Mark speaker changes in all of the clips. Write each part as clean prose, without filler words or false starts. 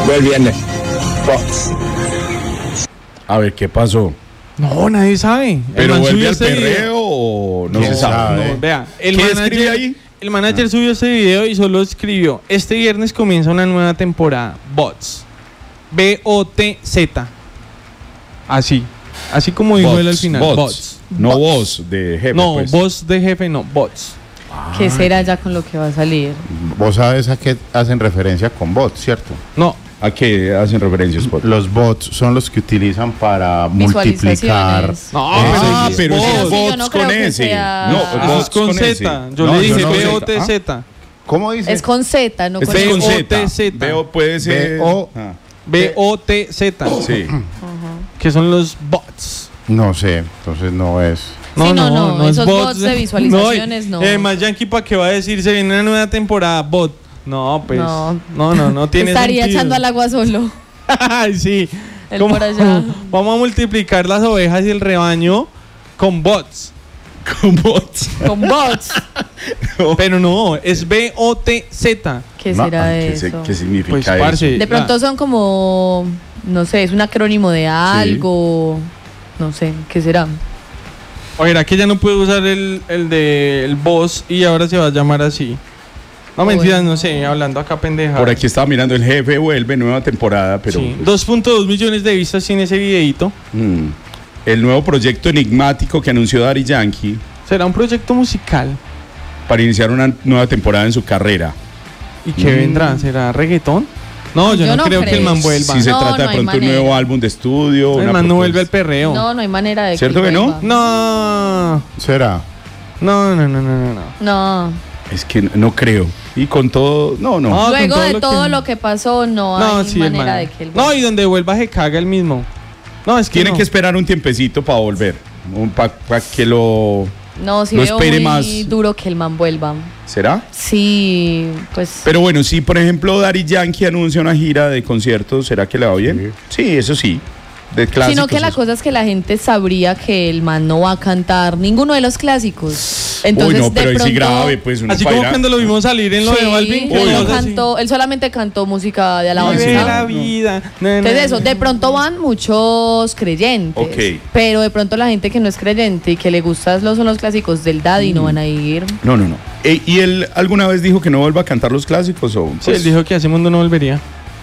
Speaker 1: Fue el viernes. Bots.
Speaker 2: A ver, ¿qué pasó?
Speaker 3: No, nadie sabe.
Speaker 2: ¿Pero vuelve al perreo o no se sabe?
Speaker 3: No, vea,
Speaker 2: ¿Qué escribe ahí?
Speaker 3: El manager subió este video y solo escribió: este viernes comienza una nueva temporada. Bots. B-O-T-Z. Así como dijo él al final. Bots.
Speaker 2: No voz de jefe.
Speaker 3: No,
Speaker 2: pues.
Speaker 3: voz de jefe, no, bots.
Speaker 4: ¿Qué será ya con lo que va a salir?
Speaker 5: Vos sabes a qué hacen referencia con bots, ¿cierto?
Speaker 3: No.
Speaker 2: ¿A qué hacen referencia, Spot?
Speaker 5: Los bots son los que utilizan para multiplicar.
Speaker 3: No,
Speaker 2: pero
Speaker 3: es
Speaker 2: es
Speaker 3: bots.
Speaker 2: bots
Speaker 4: no
Speaker 2: con
Speaker 4: creo que
Speaker 2: S.
Speaker 4: sea-
Speaker 2: No, bots
Speaker 3: Es con Z. Yo
Speaker 5: No,
Speaker 3: le dije
Speaker 5: yo no sé.
Speaker 3: B-O-T-Z.
Speaker 5: ¿Cómo dice?
Speaker 4: Es con Z, no
Speaker 2: Es
Speaker 4: con
Speaker 2: con
Speaker 4: Z.
Speaker 2: Z. Veo, puede ser.
Speaker 5: B-O.
Speaker 3: B-O-T-Z.
Speaker 2: Sí.
Speaker 3: Que son los bots.
Speaker 5: No sé, entonces no es.
Speaker 4: Sí, no,
Speaker 3: es
Speaker 4: esos bots de visualizaciones, no.
Speaker 3: Además, Yankee, ¿para qué va a decir? Se viene una nueva temporada, bot. No, pues. No tiene
Speaker 4: Estaría
Speaker 3: sentido.
Speaker 4: echando al agua solo.
Speaker 3: Ay, sí.
Speaker 4: Él por allá.
Speaker 3: Vamos a multiplicar las ovejas y el rebaño con bots.
Speaker 2: Con bots.
Speaker 4: Con bots.
Speaker 3: Pero no, es B-O-T-Z.
Speaker 4: ¿Qué será eso?
Speaker 2: ¿Qué significa
Speaker 3: Pues,
Speaker 2: eso?
Speaker 3: parce,
Speaker 4: De pronto son como, no sé, es un acrónimo de algo. No sé, ¿qué será?
Speaker 3: Oiga, que ya no puede usar el boss y ahora se va a llamar así. No, mentiras, no sé, hablando acá pendeja.
Speaker 2: Por aquí estaba mirando, el jefe vuelve, nueva temporada, pero...
Speaker 3: Sí, 2.2 millones de vistas tiene ese videíto.
Speaker 2: El nuevo proyecto enigmático que anunció Daddy Yankee
Speaker 3: Será un proyecto musical.
Speaker 2: para iniciar una nueva temporada en su carrera.
Speaker 3: ¿Y qué vendrá? ¿Será reggaetón? No, yo no creo que el man vuelva.
Speaker 2: Si se
Speaker 4: No,
Speaker 2: trata
Speaker 4: no
Speaker 2: de
Speaker 4: hay
Speaker 2: pronto un
Speaker 4: manera.
Speaker 2: nuevo álbum de estudio.
Speaker 3: El
Speaker 2: una
Speaker 3: man no
Speaker 2: propuesta.
Speaker 3: vuelve al perreo.
Speaker 4: No hay manera de
Speaker 2: ¿Cierto que no?
Speaker 3: No.
Speaker 5: ¿Será?
Speaker 3: No.
Speaker 4: No.
Speaker 2: Es que no creo. Y con todo... No.
Speaker 3: No,
Speaker 4: Luego
Speaker 3: con todo
Speaker 4: de
Speaker 3: lo
Speaker 4: todo
Speaker 3: que-
Speaker 4: lo que pasó, no hay
Speaker 3: Sí, el
Speaker 4: manera
Speaker 3: man.
Speaker 4: de que él
Speaker 3: No, y donde vuelva se caga el mismo. No, es que
Speaker 2: Tiene
Speaker 3: no.
Speaker 2: que esperar un tiempecito para volver. Para que lo...
Speaker 4: No, sí
Speaker 2: lo
Speaker 4: veo
Speaker 2: espere
Speaker 4: muy
Speaker 2: más.
Speaker 4: duro que el man vuelva.
Speaker 2: ¿Será?
Speaker 4: Sí, pues...
Speaker 2: Pero bueno, si por ejemplo Daddy Yankee anuncia una gira de conciertos, ¿será que le va bien? Sí, eso sí. De clásicos.
Speaker 4: Sino que la
Speaker 2: eso.
Speaker 4: cosa es que la gente sabría que el man no va a cantar ninguno de los clásicos. Entonces,
Speaker 2: Uy, no, pero
Speaker 4: de
Speaker 2: ahí sí
Speaker 4: pronto,
Speaker 2: grave, pues uno
Speaker 3: Así
Speaker 2: para
Speaker 3: como
Speaker 2: ir a-
Speaker 3: cuando lo vimos salir en lo de
Speaker 4: Sí,
Speaker 3: Balvin.
Speaker 4: que
Speaker 3: que
Speaker 4: no
Speaker 3: nos así,
Speaker 4: cantó, él solamente cantó música de alabanza.
Speaker 3: vive la vida.
Speaker 4: Entonces eso, de pronto van muchos creyentes,
Speaker 2: Ok.
Speaker 4: pero de pronto la gente que no es creyente y que le gustan son los clásicos del Daddy no van a ir.
Speaker 2: No. ¿Y él alguna vez dijo que no vuelva a cantar los clásicos? O,
Speaker 3: Sí, él dijo que a ese mundo no volvería.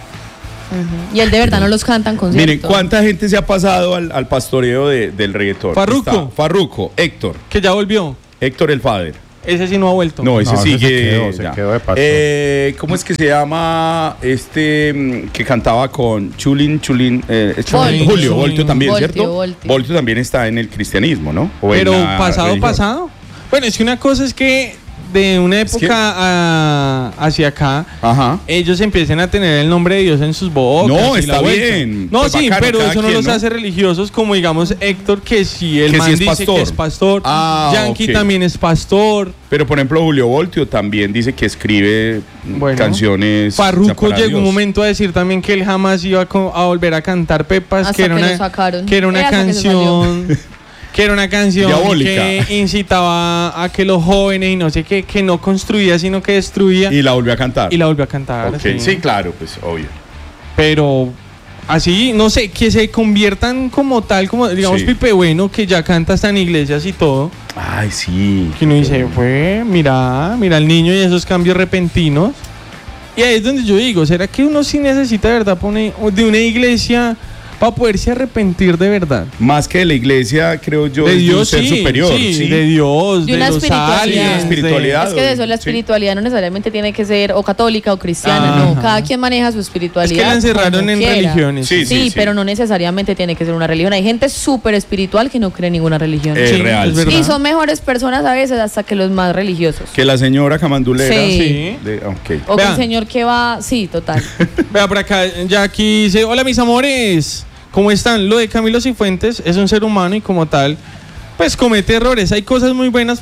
Speaker 4: Y él de verdad no los canta en concierto.
Speaker 2: Miren, ¿cuánta gente se ha pasado al pastoreo del reggaetón?
Speaker 3: Farruko.
Speaker 2: Está Farruko, Héctor.
Speaker 3: Que ya volvió.
Speaker 2: Héctor el Father.
Speaker 3: Ese sí no ha vuelto.
Speaker 2: No, ese
Speaker 5: No, ese
Speaker 2: sigue.
Speaker 5: se
Speaker 2: ya.
Speaker 5: quedó de pastor.
Speaker 2: ¿Cómo es que se llama que cantaba con Chulín?
Speaker 4: Voltio.
Speaker 2: Julio, Voltio también,
Speaker 4: Voltio,
Speaker 2: ¿cierto?
Speaker 4: Voltio.
Speaker 2: Voltio también está en el cristianismo, ¿no? O en
Speaker 3: Pero
Speaker 2: la religión.
Speaker 3: pasado. Bueno, es que una cosa es que de una época hacia acá,
Speaker 2: Ajá.
Speaker 3: ellos empiecen a tener el nombre de Dios en sus bocas.
Speaker 2: No,
Speaker 3: y
Speaker 2: está
Speaker 3: la vuelta.
Speaker 2: bien.
Speaker 3: No,
Speaker 2: Pues
Speaker 3: sí,
Speaker 2: bacano,
Speaker 3: pero
Speaker 2: cada
Speaker 3: eso no
Speaker 2: quien,
Speaker 3: los
Speaker 2: ¿no?
Speaker 3: hace religiosos, como digamos Héctor, que si el
Speaker 2: Que
Speaker 3: man
Speaker 2: sí es
Speaker 3: dice
Speaker 2: pastor.
Speaker 3: que es pastor.
Speaker 2: Ah,
Speaker 3: Yankee
Speaker 2: ok.
Speaker 3: también es pastor.
Speaker 2: Pero por ejemplo, Julio Voltio también dice que escribe
Speaker 3: Bueno.
Speaker 2: canciones.
Speaker 3: Farruko
Speaker 2: para
Speaker 3: llegó un
Speaker 2: Dios.
Speaker 3: momento a decir también que él jamás iba a volver a cantar Pepas,
Speaker 4: Hasta
Speaker 3: que era
Speaker 4: que
Speaker 3: una,
Speaker 4: lo sacaron.
Speaker 3: que era una
Speaker 4: Hasta que se
Speaker 3: canción. Que era una canción
Speaker 2: Diabólica.
Speaker 3: que incitaba a que los jóvenes y no sé qué, que no construía, sino que destruía.
Speaker 2: Y la volvió a cantar.
Speaker 3: Y la volvió a cantar.
Speaker 2: Ok,
Speaker 3: sí.
Speaker 2: sí, claro, pues obvio.
Speaker 3: Pero así, no sé, que se conviertan como tal, como digamos
Speaker 2: Sí.
Speaker 3: Pipe Bueno, que ya canta hasta en iglesias y todo.
Speaker 2: Ay, sí.
Speaker 3: Que uno dice, mira el niño y esos cambios repentinos. Y ahí es donde yo digo, ¿será que uno sí necesita de verdad de una iglesia para poderse arrepentir de verdad?
Speaker 2: Más que de la iglesia, creo yo,
Speaker 3: De
Speaker 2: es
Speaker 3: Dios,
Speaker 2: de un ser
Speaker 3: sí,
Speaker 2: superior.
Speaker 3: sí, de Dios,
Speaker 4: De
Speaker 3: de
Speaker 4: una
Speaker 3: los
Speaker 4: espiritualidad.
Speaker 3: aliens, de-
Speaker 2: Espiritualidad.
Speaker 4: Es que de eso la
Speaker 2: Sí.
Speaker 4: espiritualidad no necesariamente tiene que ser o católica o cristiana, no.
Speaker 3: Ajá.
Speaker 4: Cada quien maneja su
Speaker 3: Es
Speaker 4: espiritualidad.
Speaker 3: que la encerraron
Speaker 4: como
Speaker 3: en
Speaker 4: quiera.
Speaker 3: religiones.
Speaker 2: Sí,
Speaker 4: Sí, pero no necesariamente tiene que ser una religión. Hay gente súper espiritual que no cree en ninguna religión.
Speaker 2: Es
Speaker 3: Sí,
Speaker 2: real.
Speaker 3: es
Speaker 2: sí.
Speaker 3: verdad.
Speaker 4: Y son mejores personas a veces hasta que los más religiosos.
Speaker 2: Que la señora Camandulera.
Speaker 4: Sí.
Speaker 3: Sí.
Speaker 2: Ok.
Speaker 4: O que
Speaker 3: Vean.
Speaker 4: el señor que va... Sí, total.
Speaker 3: Vea por acá, ya aquí dice, hola mis amores, ¿cómo están? Lo de Camilo Cifuentes es un ser humano y como tal, pues comete errores. Hay cosas muy buenas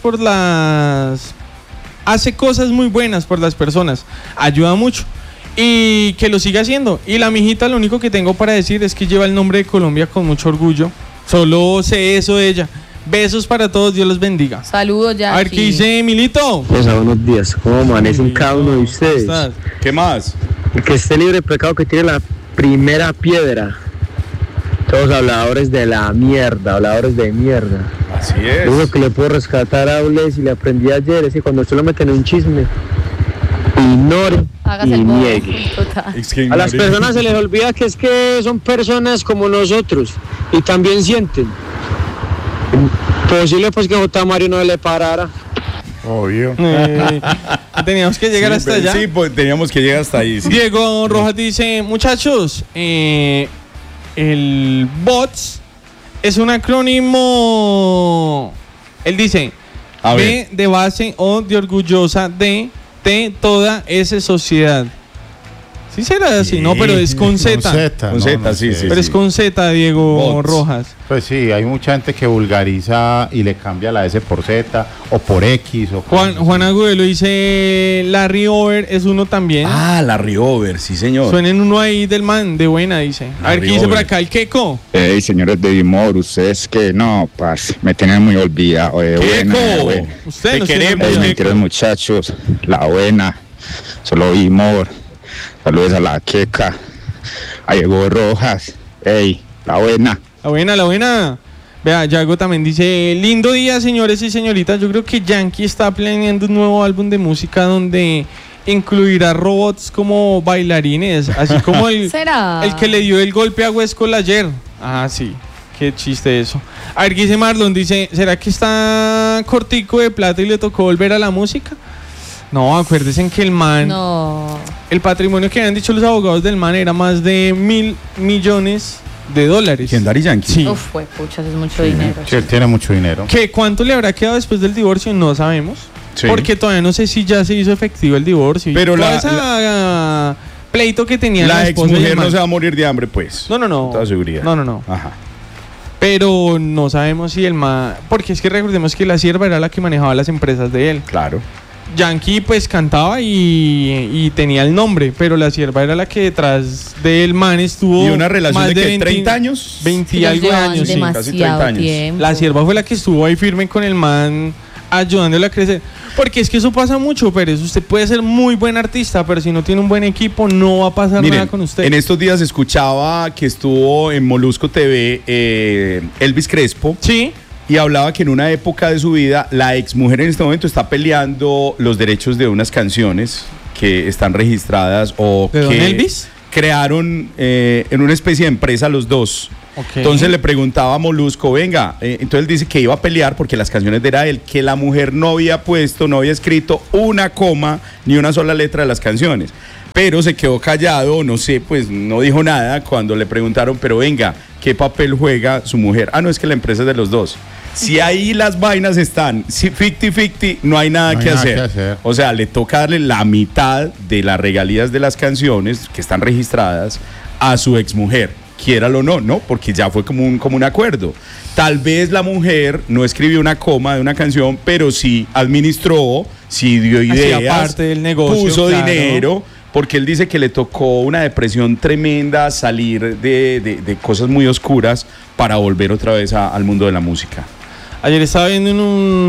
Speaker 3: hace cosas muy buenas por las personas, ayuda mucho y que lo siga haciendo. Y la mijita, lo único que tengo para decir es que lleva el nombre de Colombia con mucho orgullo. Solo sé eso de ella. Besos para todos, Dios los bendiga.
Speaker 4: Saludos ya.
Speaker 3: A ver, ¿qué dice Emilito?
Speaker 1: Hola, buenos días. ¿Cómo amanecen cada uno de ustedes?
Speaker 3: ¿Estás?
Speaker 2: ¿Qué más?
Speaker 1: El que esté libre de pecado que tiene la primera piedra. Todos habladores de la mierda, habladores de mierda.
Speaker 2: Así es.
Speaker 1: Lo único que le puedo rescatar a Bles y le aprendí ayer es que cuando usted lo mete en un chisme, ignore
Speaker 4: Hágase
Speaker 1: y
Speaker 4: el bobo.
Speaker 1: niegue.
Speaker 4: Total.
Speaker 2: Es que
Speaker 1: A las personas se les olvida que es que son personas como nosotros y también sienten. Posible pues que J. Mario no le parara.
Speaker 5: Obvio.
Speaker 3: Teníamos que llegar hasta allá.
Speaker 2: Sí, pues teníamos que llegar hasta ahí. Sí.
Speaker 3: Diego Rojas dice, muchachos, el BOTS es un acrónimo. Él dice,
Speaker 2: A
Speaker 3: B
Speaker 2: ver.
Speaker 3: de base, O de orgullosa, D, T, toda S sociedad. Sí será así, no, pero es con Z.
Speaker 2: Con Z, sí, sí.
Speaker 3: Pero es con Z, Diego
Speaker 2: Bots.
Speaker 3: Rojas.
Speaker 5: Pues sí, hay mucha gente que vulgariza y le cambia la S por Z o por X. O
Speaker 3: Juan Agudelo dice, Larry Over es uno también.
Speaker 2: Ah, la Riover, sí, señor.
Speaker 3: Suenen uno ahí del man, de buena, dice. A ver, ¿qué dice por acá? El Queco.
Speaker 6: Hey, señores de Dimor, ustedes que no, parce, me tienen muy olvidado.
Speaker 2: Queco,
Speaker 3: Usted
Speaker 2: te
Speaker 3: nos
Speaker 2: queremos,
Speaker 3: tiene
Speaker 6: Hey, mentiras, muchachos, la buena, solo Dimor. Saludos a la Queca, a Diego Rojas. Hey, la buena.
Speaker 3: La buena, la buena. Vea, Yago también dice, lindo día, señores y señoritas. Yo creo que Yankee está planeando un nuevo álbum de música donde incluirá robots como bailarines, así como
Speaker 4: ¿Será?
Speaker 3: el que le dio el golpe a Huescol ayer. Ah, sí, qué chiste eso. A ver, ¿qué dice Marlon? Dice, ¿será que está cortico de plata y le tocó volver a la música? No, acuérdense que el man,
Speaker 4: No.
Speaker 3: el patrimonio que habían dicho los abogados del man era más de $1.000 millones.
Speaker 2: ¿Quién, Daddy Yankee?
Speaker 3: Sí.
Speaker 4: Uf, puchas, es mucho dinero.
Speaker 5: Sí, él tiene mucho dinero.
Speaker 3: ¿Qué cuánto le habrá quedado después del divorcio? No sabemos.
Speaker 2: Sí.
Speaker 3: Porque todavía no sé si ya se hizo efectivo el divorcio.
Speaker 2: Pero
Speaker 3: Toda esa pleito que tenía
Speaker 2: La
Speaker 3: esposa y el
Speaker 2: exmujer
Speaker 3: man.
Speaker 2: no se va a morir de hambre, pues.
Speaker 3: No.
Speaker 2: Con toda seguridad.
Speaker 3: No.
Speaker 2: Ajá.
Speaker 3: Pero no sabemos si el man... Porque es que recordemos que la sierva era la que manejaba las empresas de él.
Speaker 2: Claro.
Speaker 3: Yankee pues cantaba y tenía el nombre, pero la sierva era la que detrás del man estuvo...
Speaker 2: ¿Y una relación
Speaker 3: más
Speaker 2: de qué,
Speaker 3: 20,
Speaker 2: 30 años?
Speaker 3: 20 y
Speaker 4: Los
Speaker 3: algo de
Speaker 4: llevan
Speaker 3: años, sí.
Speaker 2: casi 30
Speaker 4: demasiado
Speaker 2: años.
Speaker 4: tiempo.
Speaker 3: La sierva fue la que estuvo ahí firme con el man, ayudándole a crecer. Porque es que eso pasa mucho, Pérez. Usted puede ser muy buen artista, pero si no tiene un buen equipo, no va a pasar
Speaker 2: Miren,
Speaker 3: nada con usted.
Speaker 2: en estos días escuchaba que estuvo en Molusco TV Elvis Crespo.
Speaker 3: Sí.
Speaker 2: Y hablaba que en una época de su vida, la exmujer en este momento está peleando los derechos de unas canciones que están registradas o
Speaker 3: ¿De
Speaker 2: que
Speaker 3: don Elvis?
Speaker 2: crearon en una especie de empresa los dos.
Speaker 3: Ok.
Speaker 2: Entonces le preguntaba a Molusco, venga, entonces él dice que iba a pelear porque las canciones de él, que la mujer no había puesto, no había escrito una coma ni una sola letra de las canciones. Pero se quedó callado, no sé, pues no dijo nada cuando le preguntaron, pero venga, ¿qué papel juega su mujer? Ah, no, es que la empresa es de los dos. Si ahí las vainas están, si 50-50, no hay nada que hacer. O sea, le toca darle la mitad de las regalías de las canciones que están registradas a su exmujer, quiéralo o no, ¿no? Porque ya fue como un acuerdo. Tal vez la mujer no escribió una coma de una canción, pero sí administró, sí dio ideas,
Speaker 3: Hacía parte del negocio,
Speaker 2: puso
Speaker 3: claro.
Speaker 2: dinero. Porque él dice que le tocó una depresión tremenda, salir de cosas muy oscuras para volver otra vez al mundo de la música.
Speaker 3: Ayer estaba viendo en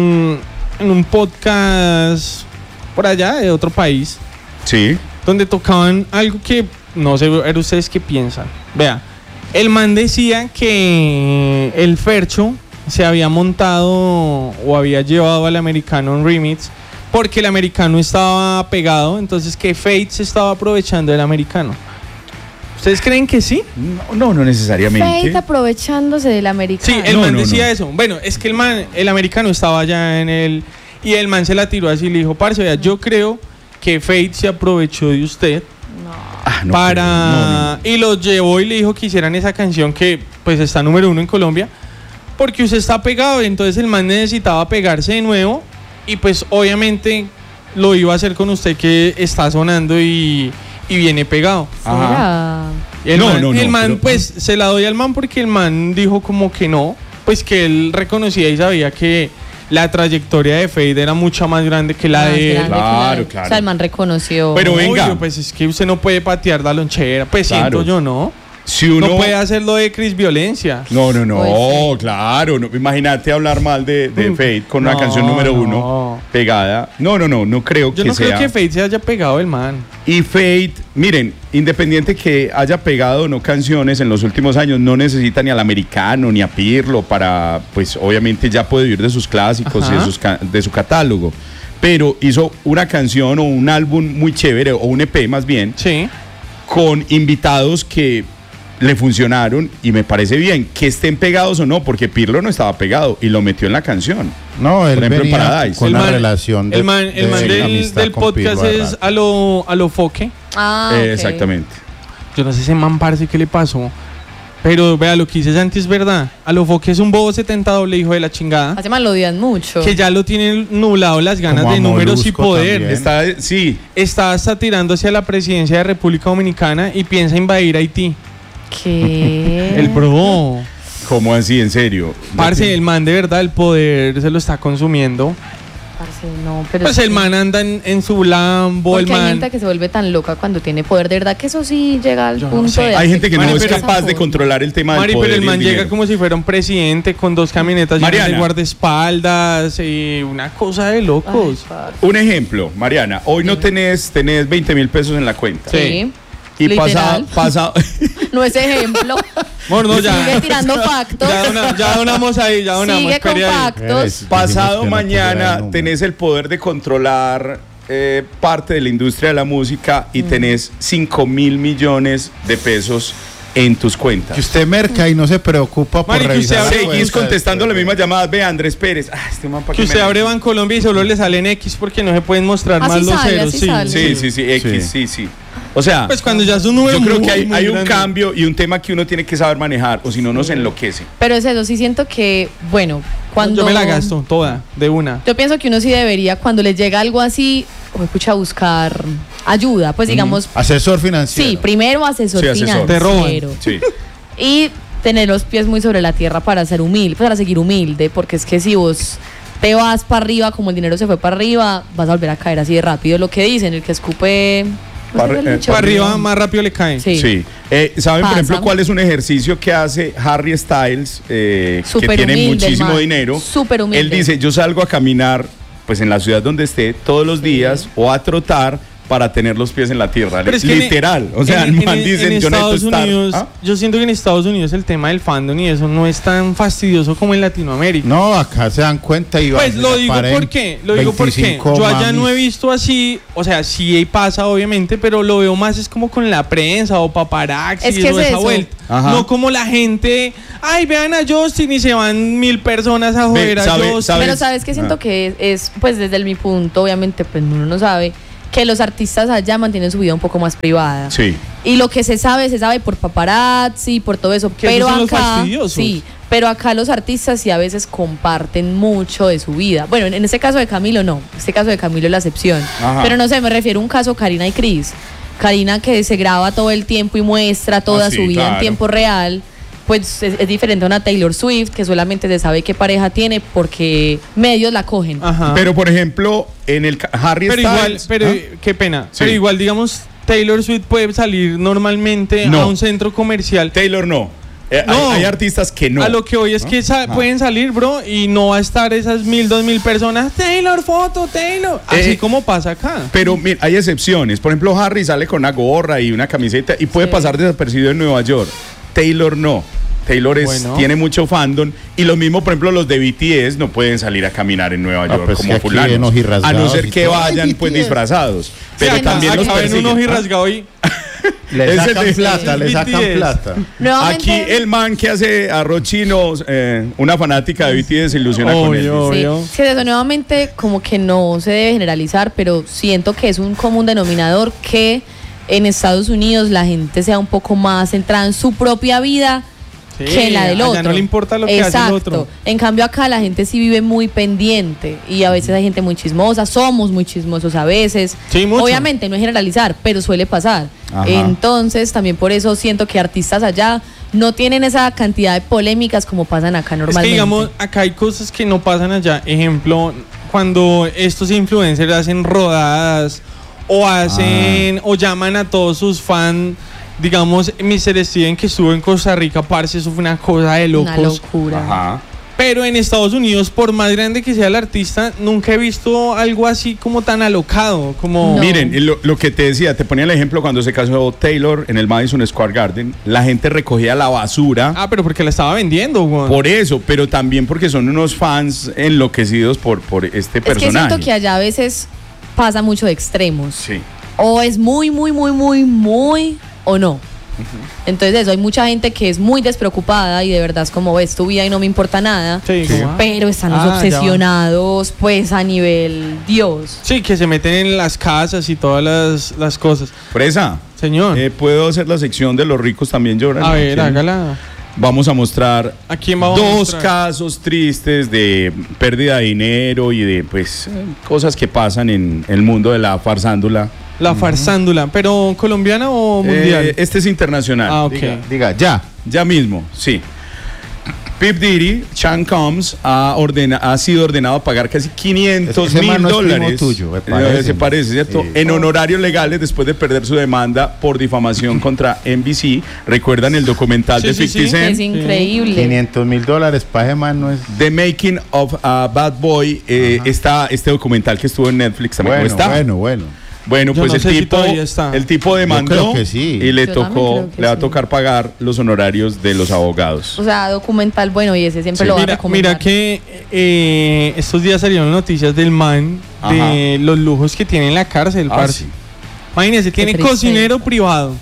Speaker 3: un podcast por allá de otro país,
Speaker 2: Sí.
Speaker 3: donde tocaban algo que no sé, a ver ustedes qué piensan. Vea, el man decía que el Fercho se había montado o había llevado al americano en remix porque el americano estaba pegado, entonces que Fate se estaba aprovechando del americano. ¿Ustedes creen que sí?
Speaker 2: No necesariamente.
Speaker 4: Fate aprovechándose del americano.
Speaker 3: Sí, el
Speaker 2: No,
Speaker 3: man
Speaker 2: no,
Speaker 3: decía
Speaker 2: no.
Speaker 3: eso. Bueno, es que el americano estaba allá en el... Y el man se la tiró así y le dijo, parce, vea, yo creo que Fate se aprovechó de usted
Speaker 2: Ah, no,
Speaker 3: para...
Speaker 2: no.
Speaker 3: Y lo llevó y le dijo que hicieran esa canción que pues está número 1 en Colombia, porque usted está pegado, y entonces el man necesitaba pegarse de nuevo y pues obviamente lo iba a hacer con usted que está sonando y viene pegado.
Speaker 4: ¿Será?
Speaker 3: Y el
Speaker 2: No,
Speaker 3: man,
Speaker 2: no, no,
Speaker 3: el man
Speaker 2: pero-
Speaker 3: pues se la doy al man porque el man dijo como que no, pues que él reconocía y sabía que la trayectoria de Fade era mucho más grande que la
Speaker 4: Más
Speaker 3: de él.
Speaker 4: grande que la
Speaker 2: Claro,
Speaker 4: de-
Speaker 2: claro.
Speaker 4: O sea, el man reconoció.
Speaker 2: Pero venga.
Speaker 3: Obvio, pues es que usted no puede patear la lonchera, pues
Speaker 2: Claro.
Speaker 3: siento yo, ¿no?
Speaker 2: Si uno
Speaker 3: No puede hacerlo de Cris Violencia.
Speaker 2: No,
Speaker 4: Pues
Speaker 2: claro. No, imagínate hablar mal de Fate con una
Speaker 3: No,
Speaker 2: canción número
Speaker 3: no.
Speaker 2: 1 pegada. No creo
Speaker 3: Yo
Speaker 2: que
Speaker 3: no
Speaker 2: sea.
Speaker 3: creo que Fate se haya pegado el man.
Speaker 2: Y Fate, miren, independiente que haya pegado o no canciones en los últimos años, no necesita ni al Americano ni a Pirlo para, pues obviamente ya puede vivir de sus clásicos
Speaker 3: Ajá.
Speaker 2: y de su catálogo. Pero hizo una canción o un álbum muy chévere, o un EP más bien,
Speaker 3: Sí.
Speaker 2: con invitados que le funcionaron y me parece bien que estén pegados o no, porque Pirlo no estaba pegado y lo metió en la canción.
Speaker 5: No, él
Speaker 2: Por ejemplo, en
Speaker 5: venía
Speaker 2: Paradise.
Speaker 5: con
Speaker 3: El
Speaker 5: una
Speaker 3: man-
Speaker 5: relación de
Speaker 3: El man
Speaker 5: amistad
Speaker 3: del
Speaker 5: con Pirlo
Speaker 3: podcast
Speaker 5: de
Speaker 3: es
Speaker 5: rato.
Speaker 3: a lo Foque.
Speaker 4: Ah, ok.
Speaker 2: Exactamente.
Speaker 3: Yo no sé ese man, parce, qué le pasó. Pero vea, lo que dice Santi es verdad. A lo Foque es un bobo 70 doble hijo de la chingada.
Speaker 4: Hace mal lo odian mucho.
Speaker 3: Que ya lo tienen nublado las ganas
Speaker 5: Como a
Speaker 3: de números y
Speaker 5: Molusco
Speaker 3: poder.
Speaker 5: también.
Speaker 2: Sí,
Speaker 3: Está hasta tirando hacia la presidencia de República Dominicana y piensa invadir Haití.
Speaker 4: ¿Qué?
Speaker 3: El bro.
Speaker 2: ¿cómo así? En serio.
Speaker 3: Parce, el man de verdad el poder se lo está consumiendo.
Speaker 4: Parce, no, pero
Speaker 3: Pues
Speaker 4: es
Speaker 3: el
Speaker 4: que-
Speaker 3: man anda en su Lambo, el
Speaker 4: Porque hay
Speaker 3: man.
Speaker 4: gente que se vuelve tan loca cuando tiene poder. De verdad que eso sí llega al
Speaker 3: Yo no
Speaker 4: punto
Speaker 3: sé.
Speaker 4: de...
Speaker 2: Hay gente que
Speaker 3: Mari,
Speaker 2: no es
Speaker 3: pero-
Speaker 2: capaz de controlar el tema
Speaker 3: Mari,
Speaker 2: del poder
Speaker 3: pero el
Speaker 2: y
Speaker 3: man llega
Speaker 2: dinero.
Speaker 3: como si fuera un presidente con 2 camionetas llenas de
Speaker 2: Mariana.
Speaker 3: guardaespaldas y una cosa de locos.
Speaker 2: Un ejemplo, Mariana, hoy no tenés 20,000 pesos en la cuenta.
Speaker 4: Sí.
Speaker 2: Y
Speaker 4: Literal.
Speaker 2: pasado
Speaker 4: No es ejemplo.
Speaker 3: Bueno, no, ya.
Speaker 4: Sigue tirando factos.
Speaker 3: Ya donamos ahí, ya donamos.
Speaker 4: Sigue con
Speaker 3: espere ahí.
Speaker 4: factos.
Speaker 2: pasado
Speaker 5: Dijimos que no pusiera el
Speaker 2: mañana
Speaker 5: número.
Speaker 2: tenés el poder de controlar parte de la industria de la música y tenés 5,000 millones de pesos en tus cuentas.
Speaker 5: Que usted merca y no se preocupa por
Speaker 3: Mari, que usted
Speaker 5: revisar la
Speaker 3: abre-
Speaker 2: Seguís
Speaker 5: cuenta
Speaker 2: contestando las
Speaker 5: después.
Speaker 2: mismas llamadas. Ve, Andrés Pérez. Ah, este man, ¿pa'
Speaker 3: Que
Speaker 2: qué
Speaker 3: usted
Speaker 2: me-
Speaker 3: abre Bancolombia y solo le salen X porque no se pueden mostrar
Speaker 4: Así
Speaker 3: más los
Speaker 4: sale,
Speaker 3: ceros.
Speaker 4: así sale.
Speaker 2: Sí, X, sí. O sea,
Speaker 3: Pues cuando ya es un número
Speaker 2: yo creo
Speaker 3: muy,
Speaker 2: que hay
Speaker 3: muy
Speaker 2: un
Speaker 3: grande.
Speaker 2: cambio y un tema que uno tiene que saber manejar, o si no, nos enloquece.
Speaker 4: Pero es eso, sí siento que, bueno, cuando...
Speaker 3: Yo me la gasto toda, de una.
Speaker 4: Yo pienso que uno sí debería, cuando les llega algo así, pucha, buscar ayuda. Pues digamos,
Speaker 5: Asesor financiero.
Speaker 4: sí, primero asesor
Speaker 2: Sí, asesor.
Speaker 4: financiero.
Speaker 3: Te roban.
Speaker 2: Sí.
Speaker 4: Y tener los pies muy sobre la tierra para ser humilde, para seguir humilde, porque es que si vos te vas para arriba, como el dinero se fue para arriba, vas a volver a caer así de rápido. Lo que dicen, el que escupe... ¿cómo se llama el dicho?
Speaker 3: Para arriba más rápido le caen.
Speaker 4: Sí.
Speaker 2: Sí. ¿Saben, por
Speaker 4: Pasa.
Speaker 2: ejemplo, cuál es un ejercicio que hace Harry Styles, que
Speaker 4: Súper
Speaker 2: tiene
Speaker 4: humilde,
Speaker 2: muchísimo
Speaker 4: man.
Speaker 2: dinero?
Speaker 4: Súper humilde.
Speaker 2: Él dice, yo salgo a caminar pues en la ciudad donde esté todos los días o a trotar para tener los pies en la tierra.
Speaker 3: Pero es que
Speaker 2: Literal. O sea, el man dice,
Speaker 3: en
Speaker 2: yo necesito
Speaker 3: Estados
Speaker 2: estar...
Speaker 3: Unidos,
Speaker 2: ¿Ah?
Speaker 3: yo siento que en Estados Unidos el tema del fandom y eso no es tan fastidioso como en Latinoamérica.
Speaker 5: No, acá se dan cuenta y
Speaker 3: Pues
Speaker 5: van,
Speaker 3: lo digo
Speaker 5: aparen
Speaker 3: porque, yo allá no he visto así, o sea, sí pasa obviamente, pero lo veo más es como con la prensa o paparazzi
Speaker 4: Es que
Speaker 3: o
Speaker 4: es
Speaker 3: esa
Speaker 4: eso.
Speaker 3: vuelta.
Speaker 2: Ajá.
Speaker 3: No como la gente, ay, vean a Justin y se van 1,000 personas a joder a
Speaker 2: sabe-
Speaker 3: Justin.
Speaker 2: sabe-
Speaker 4: Pero sabes que siento
Speaker 2: Ah.
Speaker 4: que es, pues desde mi punto, obviamente, pues uno no sabe, que los artistas allá mantienen su vida un poco más privada.
Speaker 2: Sí.
Speaker 4: Y lo que se sabe por paparazzi, por todo eso.
Speaker 3: Que
Speaker 4: Pero
Speaker 3: esos son los
Speaker 4: acá,
Speaker 3: fastidiosos.
Speaker 4: sí, pero acá los artistas sí a veces comparten mucho de su vida. Bueno, en este caso de Camilo no, en este caso de Camilo es la excepción.
Speaker 2: Ajá.
Speaker 4: Pero no sé, me refiero a un caso Karina y Cris. Karina que se graba todo el tiempo y muestra toda
Speaker 2: sí,
Speaker 4: su vida
Speaker 2: claro.
Speaker 4: en tiempo real. Pues es diferente a una Taylor Swift que solamente se sabe qué pareja tiene porque medios la cogen.
Speaker 3: Ajá.
Speaker 2: Pero, por ejemplo, en el Harry
Speaker 3: Pero
Speaker 2: Styles...
Speaker 3: igual, pero
Speaker 2: ¿Ah?
Speaker 3: qué pena.
Speaker 2: Sí.
Speaker 3: Pero igual, digamos, Taylor Swift puede salir normalmente
Speaker 2: No.
Speaker 3: a un centro comercial.
Speaker 2: Taylor no.
Speaker 3: No.
Speaker 2: Hay artistas que no.
Speaker 3: A lo que hoy es que pueden salir, bro, y no va a estar esas 1,000, 2,000 personas. Taylor, foto, Taylor. Así como pasa acá.
Speaker 2: Pero mira, hay excepciones. Por ejemplo, Harry sale con una gorra y una camiseta y puede
Speaker 4: Sí.
Speaker 2: pasar desapercibido en Nueva York. Taylor no. Taylor
Speaker 3: Bueno.
Speaker 2: tiene mucho fandom y lo mismo, por ejemplo, los de BTS no pueden salir a caminar en Nueva York
Speaker 5: pues
Speaker 2: como
Speaker 5: que aquí
Speaker 2: fulanos.
Speaker 5: en ojirrasgados
Speaker 2: A no ser
Speaker 5: y
Speaker 2: que
Speaker 5: todo.
Speaker 2: vayan
Speaker 5: Ay,
Speaker 2: pues
Speaker 5: BTS.
Speaker 2: disfrazados. Pero
Speaker 4: Sí,
Speaker 2: también
Speaker 4: no,
Speaker 2: los
Speaker 3: Acá ven
Speaker 2: persiguen.
Speaker 3: un
Speaker 2: ¿Ah?
Speaker 3: ojirrasgado y
Speaker 5: Le
Speaker 2: Ese
Speaker 5: sacan
Speaker 2: es
Speaker 5: plata, le sacan
Speaker 3: BTS.
Speaker 5: plata.
Speaker 4: Nuevamente,
Speaker 2: Aquí el man que hace arroz chino, una fanática de BTS se ilusiona con él.
Speaker 3: Obvio.
Speaker 4: sí, que eso nuevamente como que no se debe generalizar, pero siento que es un común denominador que en Estados Unidos la gente sea un poco más centrada en su propia vida
Speaker 3: Sí,
Speaker 4: que la del
Speaker 3: allá
Speaker 4: otro.
Speaker 3: no le importa lo que hace el otro.
Speaker 4: En cambio acá la gente sí vive muy pendiente y a veces hay gente muy chismosa, somos muy chismosos a veces.
Speaker 3: Sí, mucho.
Speaker 4: Obviamente no es generalizar, pero suele pasar.
Speaker 2: Ajá.
Speaker 4: Entonces también por eso siento que artistas allá no tienen esa cantidad de polémicas como pasan acá
Speaker 3: Es
Speaker 4: normalmente.
Speaker 3: que digamos, acá hay cosas que no pasan allá. Ejemplo, cuando estos influencers hacen rodadas o hacen o llaman a todos sus fans digamos, Mr. Steven que estuvo en Costa Rica, parce, eso fue una cosa de locos.
Speaker 4: Una locura.
Speaker 2: Ajá.
Speaker 3: Pero en Estados Unidos, por más grande que sea el artista, nunca he visto algo así como tan alocado, como...
Speaker 4: No.
Speaker 2: Miren, lo que te decía, te ponía el ejemplo cuando se casó Taylor en el Madison Square Garden, la gente recogía la basura.
Speaker 3: Ah, pero porque la estaba vendiendo, güey.
Speaker 2: Por eso, pero también porque son unos fans enloquecidos por este
Speaker 4: Es que
Speaker 2: personaje.
Speaker 4: siento que allá a veces pasa mucho de extremos.
Speaker 2: Sí.
Speaker 4: O es muy, o no. Entonces eso, hay mucha gente que es muy despreocupada y de verdad es como, ves tu vida y no me importa nada.
Speaker 3: Sí,
Speaker 2: Sí.
Speaker 3: como, ah.
Speaker 4: Pero están los
Speaker 3: Ah, ya va.
Speaker 4: obsesionados, pues, a nivel Dios.
Speaker 3: Sí, que se meten en las casas y todas las cosas.
Speaker 2: Fresa,
Speaker 3: Señor,
Speaker 2: ¿puedo hacer la sección de los ricos también lloran?
Speaker 3: a ver,
Speaker 2: ¿Quién?
Speaker 3: hágala.
Speaker 2: Vamos a mostrar
Speaker 3: ¿A quién vamos a
Speaker 2: dos
Speaker 3: mostrar?
Speaker 2: casos tristes de pérdida de dinero y de pues cosas que pasan en el mundo de la farsándula.
Speaker 3: La farsándula, pero ¿colombiana o mundial?
Speaker 2: Este es internacional.
Speaker 3: Ah, ok.
Speaker 5: Diga, ya.
Speaker 2: Ya mismo, sí. Pip Diddy, Sean Combs, ha sido ordenado a pagar casi $500
Speaker 5: Ese man no es primo
Speaker 2: mil.
Speaker 5: tuyo, me parece.
Speaker 2: Se parece, ¿cierto?
Speaker 5: Sí.
Speaker 2: En honorarios legales después de perder su demanda por difamación contra NBC. ¿Recuerdan el documental
Speaker 3: Sí,
Speaker 2: de
Speaker 3: sí,
Speaker 2: 50
Speaker 3: sí.
Speaker 2: Cent?
Speaker 4: Es increíble.
Speaker 5: $500,000 para ese man no es...
Speaker 2: The Making of a Bad Boy. Está este documental que estuvo en Netflix también. ¿Cómo está?
Speaker 5: Bueno.
Speaker 2: Bueno,
Speaker 3: Yo
Speaker 2: pues
Speaker 3: no sé si todavía está.
Speaker 2: el tipo demandó
Speaker 5: creo que sí.
Speaker 2: y le
Speaker 4: Yo también
Speaker 2: tocó,
Speaker 4: creo que
Speaker 2: le va a
Speaker 4: sí.
Speaker 2: tocar pagar los honorarios de los abogados.
Speaker 4: O sea, documental, bueno, y ese siempre
Speaker 2: Sí.
Speaker 4: lo va a
Speaker 3: Mira
Speaker 4: recomendar.
Speaker 3: que estos días salieron noticias del man de los lujos que tiene en la cárcel, parce.
Speaker 2: Sí.
Speaker 3: Imagínense, tiene
Speaker 4: triste.
Speaker 3: cocinero privado.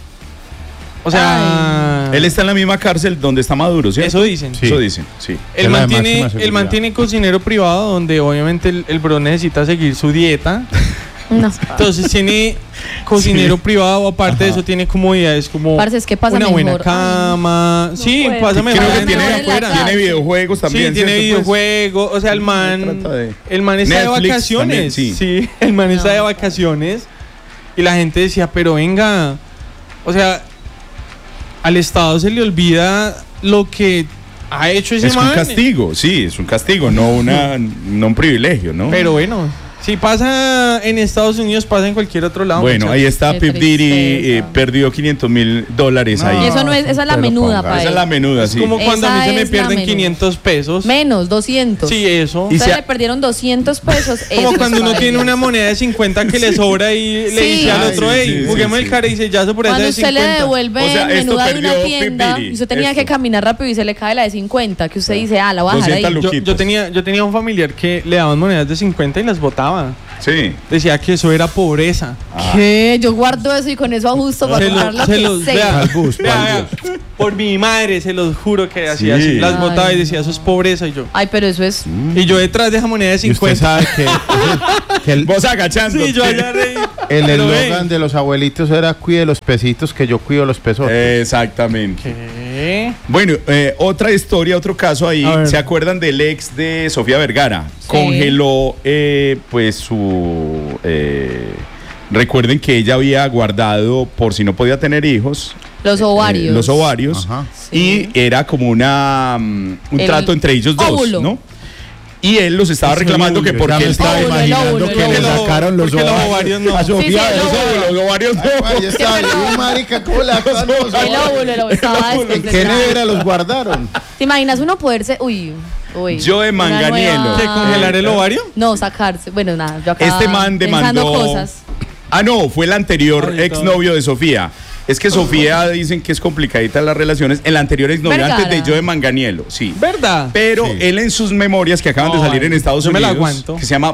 Speaker 3: O sea,
Speaker 2: Él está en la misma cárcel donde está Maduro, ¿cierto?
Speaker 3: eso dicen.
Speaker 5: Sí.
Speaker 2: Eso dicen, sí.
Speaker 3: El
Speaker 5: Es la
Speaker 3: man,
Speaker 5: de
Speaker 3: tiene,
Speaker 5: máxima
Speaker 3: el man
Speaker 5: seguridad.
Speaker 3: tiene cocinero privado donde obviamente el bro necesita seguir su dieta.
Speaker 4: No.
Speaker 3: Entonces tiene cocinero privado, aparte de eso tiene comodidades como
Speaker 4: Parce, es que pasa
Speaker 3: una buena
Speaker 4: mejor.
Speaker 3: cama.
Speaker 4: no
Speaker 3: Sí,
Speaker 4: puedo.
Speaker 3: pasa mejor.
Speaker 2: Creo que
Speaker 4: Ahora
Speaker 2: tiene,
Speaker 4: me voy en la
Speaker 2: tiene
Speaker 4: cárcel.
Speaker 2: videojuegos también.
Speaker 3: Sí, tiene
Speaker 2: ¿cierto? Pues,
Speaker 3: videojuegos. O sea, el
Speaker 2: se
Speaker 3: man
Speaker 2: trata de-
Speaker 3: está de
Speaker 2: Netflix
Speaker 3: vacaciones.
Speaker 2: también, sí.
Speaker 3: Sí, el man está de vacaciones. Y la gente decía, pero venga. O sea, al Estado se le olvida lo que ha hecho ese
Speaker 2: Es un
Speaker 3: man.
Speaker 2: castigo, sí, es un castigo, no un privilegio, ¿no?
Speaker 3: Pero bueno, si pasa en Estados Unidos, pasa en cualquier otro lado.
Speaker 2: bueno,
Speaker 3: muchachos.
Speaker 2: ahí está
Speaker 4: Qué
Speaker 2: Pip Diddy,
Speaker 4: tristeza.
Speaker 2: perdió $500,000
Speaker 5: No.
Speaker 2: ahí.
Speaker 4: Y eso no es, esa es la
Speaker 5: Te lo
Speaker 4: menuda
Speaker 5: pongas.
Speaker 4: para
Speaker 2: Esa
Speaker 4: él.
Speaker 2: es la menuda, sí.
Speaker 3: Como cuando a mí
Speaker 4: Esa
Speaker 3: se me
Speaker 4: es la
Speaker 3: pierden
Speaker 4: menuda.
Speaker 3: 500 pesos.
Speaker 4: Menos, 200.
Speaker 3: Sí, eso.
Speaker 2: Y
Speaker 4: Ustedes
Speaker 2: se-
Speaker 4: le perdieron 200 pesos.
Speaker 3: Como
Speaker 4: eso
Speaker 3: cuando
Speaker 4: es
Speaker 3: uno
Speaker 4: para
Speaker 3: tiene
Speaker 4: él.
Speaker 3: una moneda de 50 que le sobra y le
Speaker 4: Sí.
Speaker 3: dice al
Speaker 2: Ay,
Speaker 3: otro,
Speaker 2: sí,
Speaker 3: hey,
Speaker 2: sí,
Speaker 3: juguemos
Speaker 2: sí,
Speaker 3: el
Speaker 2: sí.
Speaker 3: caricellazo por esa
Speaker 4: Cuando
Speaker 3: de
Speaker 4: usted
Speaker 3: 50.
Speaker 4: le devuelve
Speaker 2: O sea,
Speaker 4: el
Speaker 2: esto
Speaker 4: menú de una
Speaker 2: perdió Pip
Speaker 4: tienda
Speaker 2: Diddy,
Speaker 4: y usted tenía
Speaker 2: esto.
Speaker 4: que caminar rápido y se le cae la de 50, que usted dice, la voy a dejar
Speaker 2: 200
Speaker 4: ahí.
Speaker 2: lucas.
Speaker 3: Yo tenía un familiar que le daban monedas de 50 y las botaba.
Speaker 2: Sí.
Speaker 3: Decía que eso era pobreza.
Speaker 4: ¿Qué? Yo guardo eso y con eso ajusto para comprar lo que sea.
Speaker 3: vea,
Speaker 5: Al bus,
Speaker 3: vea, vea, por mi madre, se los juro que hacía
Speaker 2: Sí.
Speaker 3: así. Las botaba y
Speaker 4: Ay,
Speaker 3: decía, eso es pobreza. Y yo.
Speaker 4: Ay, pero eso es...
Speaker 3: Y yo detrás de esa moneda de
Speaker 5: Y usted
Speaker 3: 50.
Speaker 5: sabe que el
Speaker 2: Vos agachando.
Speaker 3: Sí, yo allá reí.
Speaker 5: el
Speaker 3: Pero ve.
Speaker 5: eslogan de los abuelitos era cuide los pesitos que yo cuido los pesos.
Speaker 2: Exactamente.
Speaker 3: ¿Qué?
Speaker 2: Bueno, otra historia, otro caso ahí.
Speaker 3: A ver.
Speaker 2: ¿Se acuerdan del ex de Sofía Vergara? Congeló, pues su. Recuerden que ella había guardado, por si no podía tener hijos,
Speaker 4: Los ovarios.
Speaker 2: los ovarios.
Speaker 5: Ajá.
Speaker 4: Sí.
Speaker 2: Y era como un
Speaker 4: El
Speaker 2: trato entre ellos dos,
Speaker 4: óvulo.
Speaker 2: ¿no? Y él los estaba reclamando que
Speaker 5: Yo
Speaker 2: porque
Speaker 5: ya me
Speaker 2: él
Speaker 5: estaba
Speaker 4: óvulo, el
Speaker 5: imaginando
Speaker 4: óvulo,
Speaker 5: que
Speaker 4: el
Speaker 5: le
Speaker 4: óvulo.
Speaker 5: sacaron los
Speaker 3: Porque los ovarios no.
Speaker 5: a
Speaker 3: Sí,
Speaker 5: Sofía.
Speaker 4: sí, el
Speaker 5: Eso-
Speaker 4: óvulo.
Speaker 2: los ovarios no.
Speaker 5: Ahí está, y marica, ¿cómo la sacaron los
Speaker 4: El
Speaker 5: ovarios?
Speaker 4: óvulo estaba
Speaker 5: ¿En
Speaker 4: después
Speaker 5: qué
Speaker 4: de-
Speaker 5: nevera los guardaron?
Speaker 4: ¿Te imaginas uno poderse... Uy.
Speaker 2: Yo de
Speaker 4: una
Speaker 2: Manganiello.
Speaker 4: nueva-
Speaker 3: ¿Qué, congelar el ovario?
Speaker 4: No, sacarse. Bueno, nada, yo acá
Speaker 2: Este man
Speaker 4: pensando
Speaker 2: demandó.
Speaker 4: cosas.
Speaker 2: Ah, no, fue el anterior
Speaker 3: Ahorita.
Speaker 2: exnovio de Sofía. Es que Sofía dicen que es complicadita las relaciones. El anterior exnovio
Speaker 4: Vergara.
Speaker 2: antes de Joe Manganiello, sí.
Speaker 3: ¿Verdad?
Speaker 2: Pero
Speaker 5: Sí.
Speaker 2: él en sus memorias que acaban de
Speaker 3: Ay,
Speaker 2: salir en Estados
Speaker 3: yo me
Speaker 2: Unidos,
Speaker 3: la aguanto.
Speaker 2: que se llama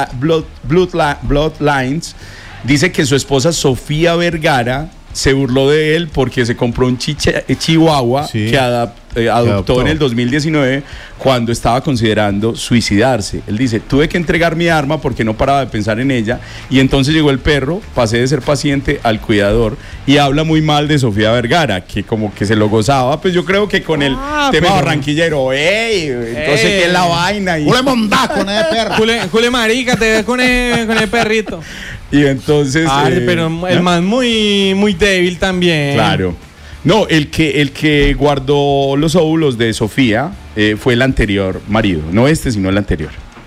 Speaker 2: Bloodlines, dice que su esposa Sofía Vergara se burló de él porque se compró un chihuahua
Speaker 5: Sí.
Speaker 2: que adoptó en el 2019 cuando estaba considerando suicidarse. Él dice, tuve que entregar mi arma porque no paraba de pensar en ella y entonces llegó el perro, pasé de ser paciente al cuidador y habla muy mal de Sofía Vergara, que como que se lo gozaba, pues yo creo que con el tema
Speaker 3: pero-
Speaker 2: barranquillero, entonces qué es la vaina y,
Speaker 5: ¡Ule mondá con ese perro!
Speaker 3: Jule marica, te ves con el perrito.
Speaker 2: y entonces...
Speaker 3: Pero el
Speaker 2: ¿no?
Speaker 3: man muy débil también.
Speaker 2: Claro. No, el que guardó los óvulos de Sofía fue el anterior marido. No este, sino el anterior.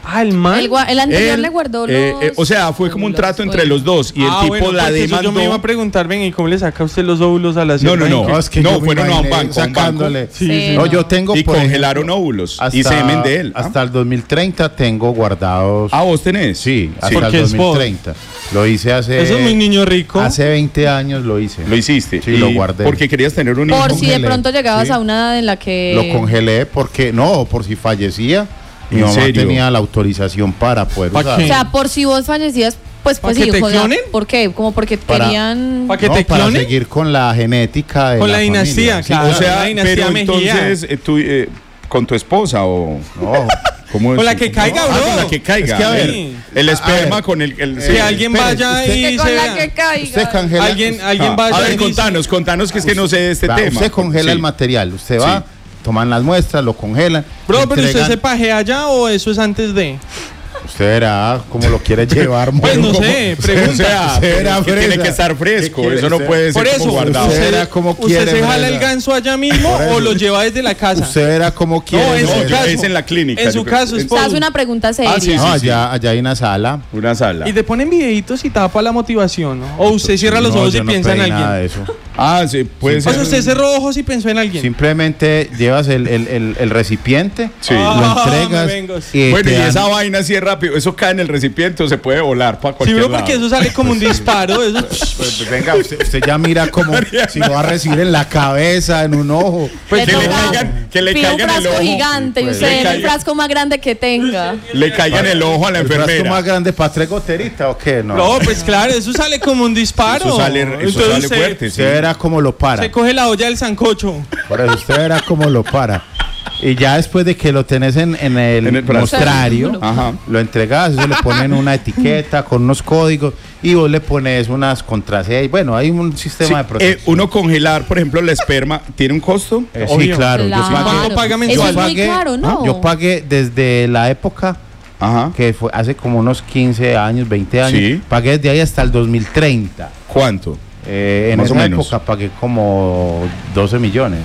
Speaker 3: Ah, el man.
Speaker 4: El anterior
Speaker 2: Él,
Speaker 4: le guardó
Speaker 2: o sea, fue como un
Speaker 4: óvulos,
Speaker 2: trato entre
Speaker 4: pues.
Speaker 2: los dos y el tipo
Speaker 3: bueno,
Speaker 2: la
Speaker 3: porque eso
Speaker 2: demandó.
Speaker 3: Yo me iba a preguntar, venga, ¿y cómo le saca usted los óvulos a la
Speaker 2: No,
Speaker 3: sierva?
Speaker 5: es que
Speaker 2: no,
Speaker 5: yo me
Speaker 2: fueron a un
Speaker 5: imaginé
Speaker 2: banco,
Speaker 5: sacándole.
Speaker 3: Sí,
Speaker 4: Sí,
Speaker 5: No,
Speaker 4: no.
Speaker 5: yo tengo
Speaker 2: Y
Speaker 5: por
Speaker 2: congelaron
Speaker 5: ejemplo,
Speaker 2: óvulos y semen de él.
Speaker 5: Hasta el 2030 tengo guardados.
Speaker 2: Ah, ¿vos tenés?
Speaker 5: Sí, hasta
Speaker 3: Porque
Speaker 5: el
Speaker 3: es vos.
Speaker 5: 2030. Lo hice hace.
Speaker 3: Eso es muy niño rico.
Speaker 5: Hace 20 años lo hice.
Speaker 2: Lo hiciste.
Speaker 5: Sí,
Speaker 2: Y
Speaker 5: lo guardé.
Speaker 2: Porque querías tener un hijo.
Speaker 4: Por si de
Speaker 5: congelé.
Speaker 4: pronto llegabas
Speaker 5: Sí.
Speaker 4: a una edad en la que...
Speaker 5: Lo congelé porque, por si fallecía, mi
Speaker 2: ¿En
Speaker 5: mamá
Speaker 2: serio?
Speaker 5: tenía la autorización para poder
Speaker 3: ¿Pa'
Speaker 5: usar.
Speaker 3: qué?
Speaker 4: O sea, por si vos fallecías, pues
Speaker 3: ¿Pa'
Speaker 4: sí,
Speaker 3: que te
Speaker 4: o sea,
Speaker 3: clonen?
Speaker 4: ¿por qué? Como porque
Speaker 5: Para-
Speaker 4: querían...
Speaker 3: ¿Para que
Speaker 5: No,
Speaker 3: te
Speaker 5: para
Speaker 3: clonen?
Speaker 5: seguir con la genética de
Speaker 3: Con la
Speaker 5: familia.
Speaker 3: dinastía,
Speaker 5: Sí,
Speaker 3: claro.
Speaker 2: O sea,
Speaker 3: la dinastía
Speaker 2: pero
Speaker 3: Mejía.
Speaker 2: entonces tú con tu esposa o
Speaker 5: No,
Speaker 2: ¿cómo es?
Speaker 3: Con la que caiga,
Speaker 2: Ah,
Speaker 3: bro.
Speaker 2: con la que caiga.
Speaker 5: Es que, a ver,
Speaker 2: el esperma
Speaker 5: ver,
Speaker 2: con el sí.
Speaker 3: Que alguien
Speaker 5: espere,
Speaker 3: vaya
Speaker 5: usted-
Speaker 3: y
Speaker 4: Que
Speaker 3: se
Speaker 4: con la
Speaker 3: vea.
Speaker 4: que caiga.
Speaker 5: usted congela.
Speaker 3: Alguien
Speaker 2: A
Speaker 3: vaya
Speaker 2: ver,
Speaker 3: y dice-
Speaker 2: contanos que es que no sé de este tema.
Speaker 5: Usted congela
Speaker 2: Sí.
Speaker 5: el material. Usted va,
Speaker 2: Sí.
Speaker 5: toman las muestras, lo congelan.
Speaker 3: Bro, pero usted
Speaker 5: entregan.
Speaker 3: se pajea allá o eso es antes de.
Speaker 5: Usted verá cómo lo quiere llevar.
Speaker 3: Pues no
Speaker 5: ¿cómo?
Speaker 3: sé,
Speaker 2: O
Speaker 3: pregunta.
Speaker 2: sea,
Speaker 5: Usted era
Speaker 2: que tiene
Speaker 5: fresa.
Speaker 2: que estar fresco,
Speaker 5: ¿Qué quiere
Speaker 2: eso no
Speaker 5: usted?
Speaker 2: puede ser
Speaker 3: Por eso,
Speaker 2: como guardado.
Speaker 5: Usted verá cómo
Speaker 3: ¿Usted
Speaker 5: quiere,
Speaker 3: se jala
Speaker 5: Brenda.
Speaker 3: el ganso allá mismo
Speaker 5: Por eso.
Speaker 3: o lo lleva desde la casa?
Speaker 5: Usted verá cómo quiere.
Speaker 3: No, en su
Speaker 5: Brenda.
Speaker 3: caso.
Speaker 2: es en la clínica.
Speaker 3: En
Speaker 2: yo
Speaker 3: su
Speaker 2: creo.
Speaker 3: caso, es
Speaker 2: En
Speaker 3: por-
Speaker 4: O sea, es una pregunta seria.
Speaker 2: Ah, sí,
Speaker 5: No,
Speaker 2: sí.
Speaker 5: allá hay una sala.
Speaker 2: una sala.
Speaker 3: Y te ponen videitos y tapa la motivación, ¿no? O usted cierra los
Speaker 5: No,
Speaker 3: ojos
Speaker 5: yo
Speaker 3: y
Speaker 5: no
Speaker 3: piensa en
Speaker 5: pedí nada
Speaker 3: alguien.
Speaker 5: de eso.
Speaker 2: Ah, sí, puede
Speaker 3: O
Speaker 2: ser.
Speaker 3: sea, usted cerró ojos y pensó en alguien.
Speaker 5: Simplemente llevas el recipiente,
Speaker 2: Sí.
Speaker 5: lo
Speaker 3: Ah,
Speaker 5: entregas
Speaker 3: me vengo.
Speaker 5: y
Speaker 2: Bueno,
Speaker 5: te
Speaker 2: y
Speaker 5: dan-
Speaker 2: esa vaina así es rápido, eso cae en el recipiente o se puede volar para
Speaker 3: Sí,
Speaker 2: cualquier
Speaker 3: bro,
Speaker 2: lado.
Speaker 3: porque eso sale como un disparo. Eso...
Speaker 5: Pues, venga, usted ya mira como si lo va a recibir en la cabeza, en un ojo.
Speaker 2: Pues
Speaker 4: Le
Speaker 2: que le
Speaker 4: toca
Speaker 2: caigan, que le
Speaker 4: pide un
Speaker 2: caigan el
Speaker 4: frasco
Speaker 2: ojo.
Speaker 4: gigante y
Speaker 5: Pues,
Speaker 4: usted
Speaker 2: le
Speaker 4: en el
Speaker 2: caiga-
Speaker 4: frasco más grande que tenga.
Speaker 2: Le caigan el ojo a la
Speaker 5: ¿El frasco
Speaker 2: enfermera.
Speaker 5: más grande para 3 goteritas o qué? No.
Speaker 3: No, pues claro, eso sale como un disparo.
Speaker 2: Eso sale
Speaker 3: Entonces usted
Speaker 2: fuerte, sí.
Speaker 5: Usted verá cómo lo para.
Speaker 3: Se coge la olla del sancocho.
Speaker 5: Por eso usted verá cómo lo para. Y ya después de que lo tenés en el
Speaker 2: En el frasco.
Speaker 5: mostrario,
Speaker 2: Ajá.
Speaker 5: lo entregas, eso le ponen una etiqueta con unos códigos y vos le pones unas contraseñas. Bueno, hay un sistema
Speaker 2: Sí,
Speaker 5: de protección.
Speaker 2: uno congelar, por ejemplo, la esperma, ¿tiene un costo?
Speaker 5: Sí,
Speaker 3: obvio.
Speaker 5: claro. Yo
Speaker 4: Claro.
Speaker 3: ¿Cuánto paga
Speaker 4: Eso
Speaker 3: mensual?
Speaker 4: es muy caro, ¿no?
Speaker 5: Yo pagué desde la época
Speaker 2: Ajá.
Speaker 5: que fue hace como unos 15 años, 20 años.
Speaker 2: Sí.
Speaker 5: Pagué desde ahí hasta el 2030.
Speaker 2: ¿Cuánto?
Speaker 5: En
Speaker 2: Más o
Speaker 5: esa
Speaker 2: menos.
Speaker 5: época pagué como 12 millones.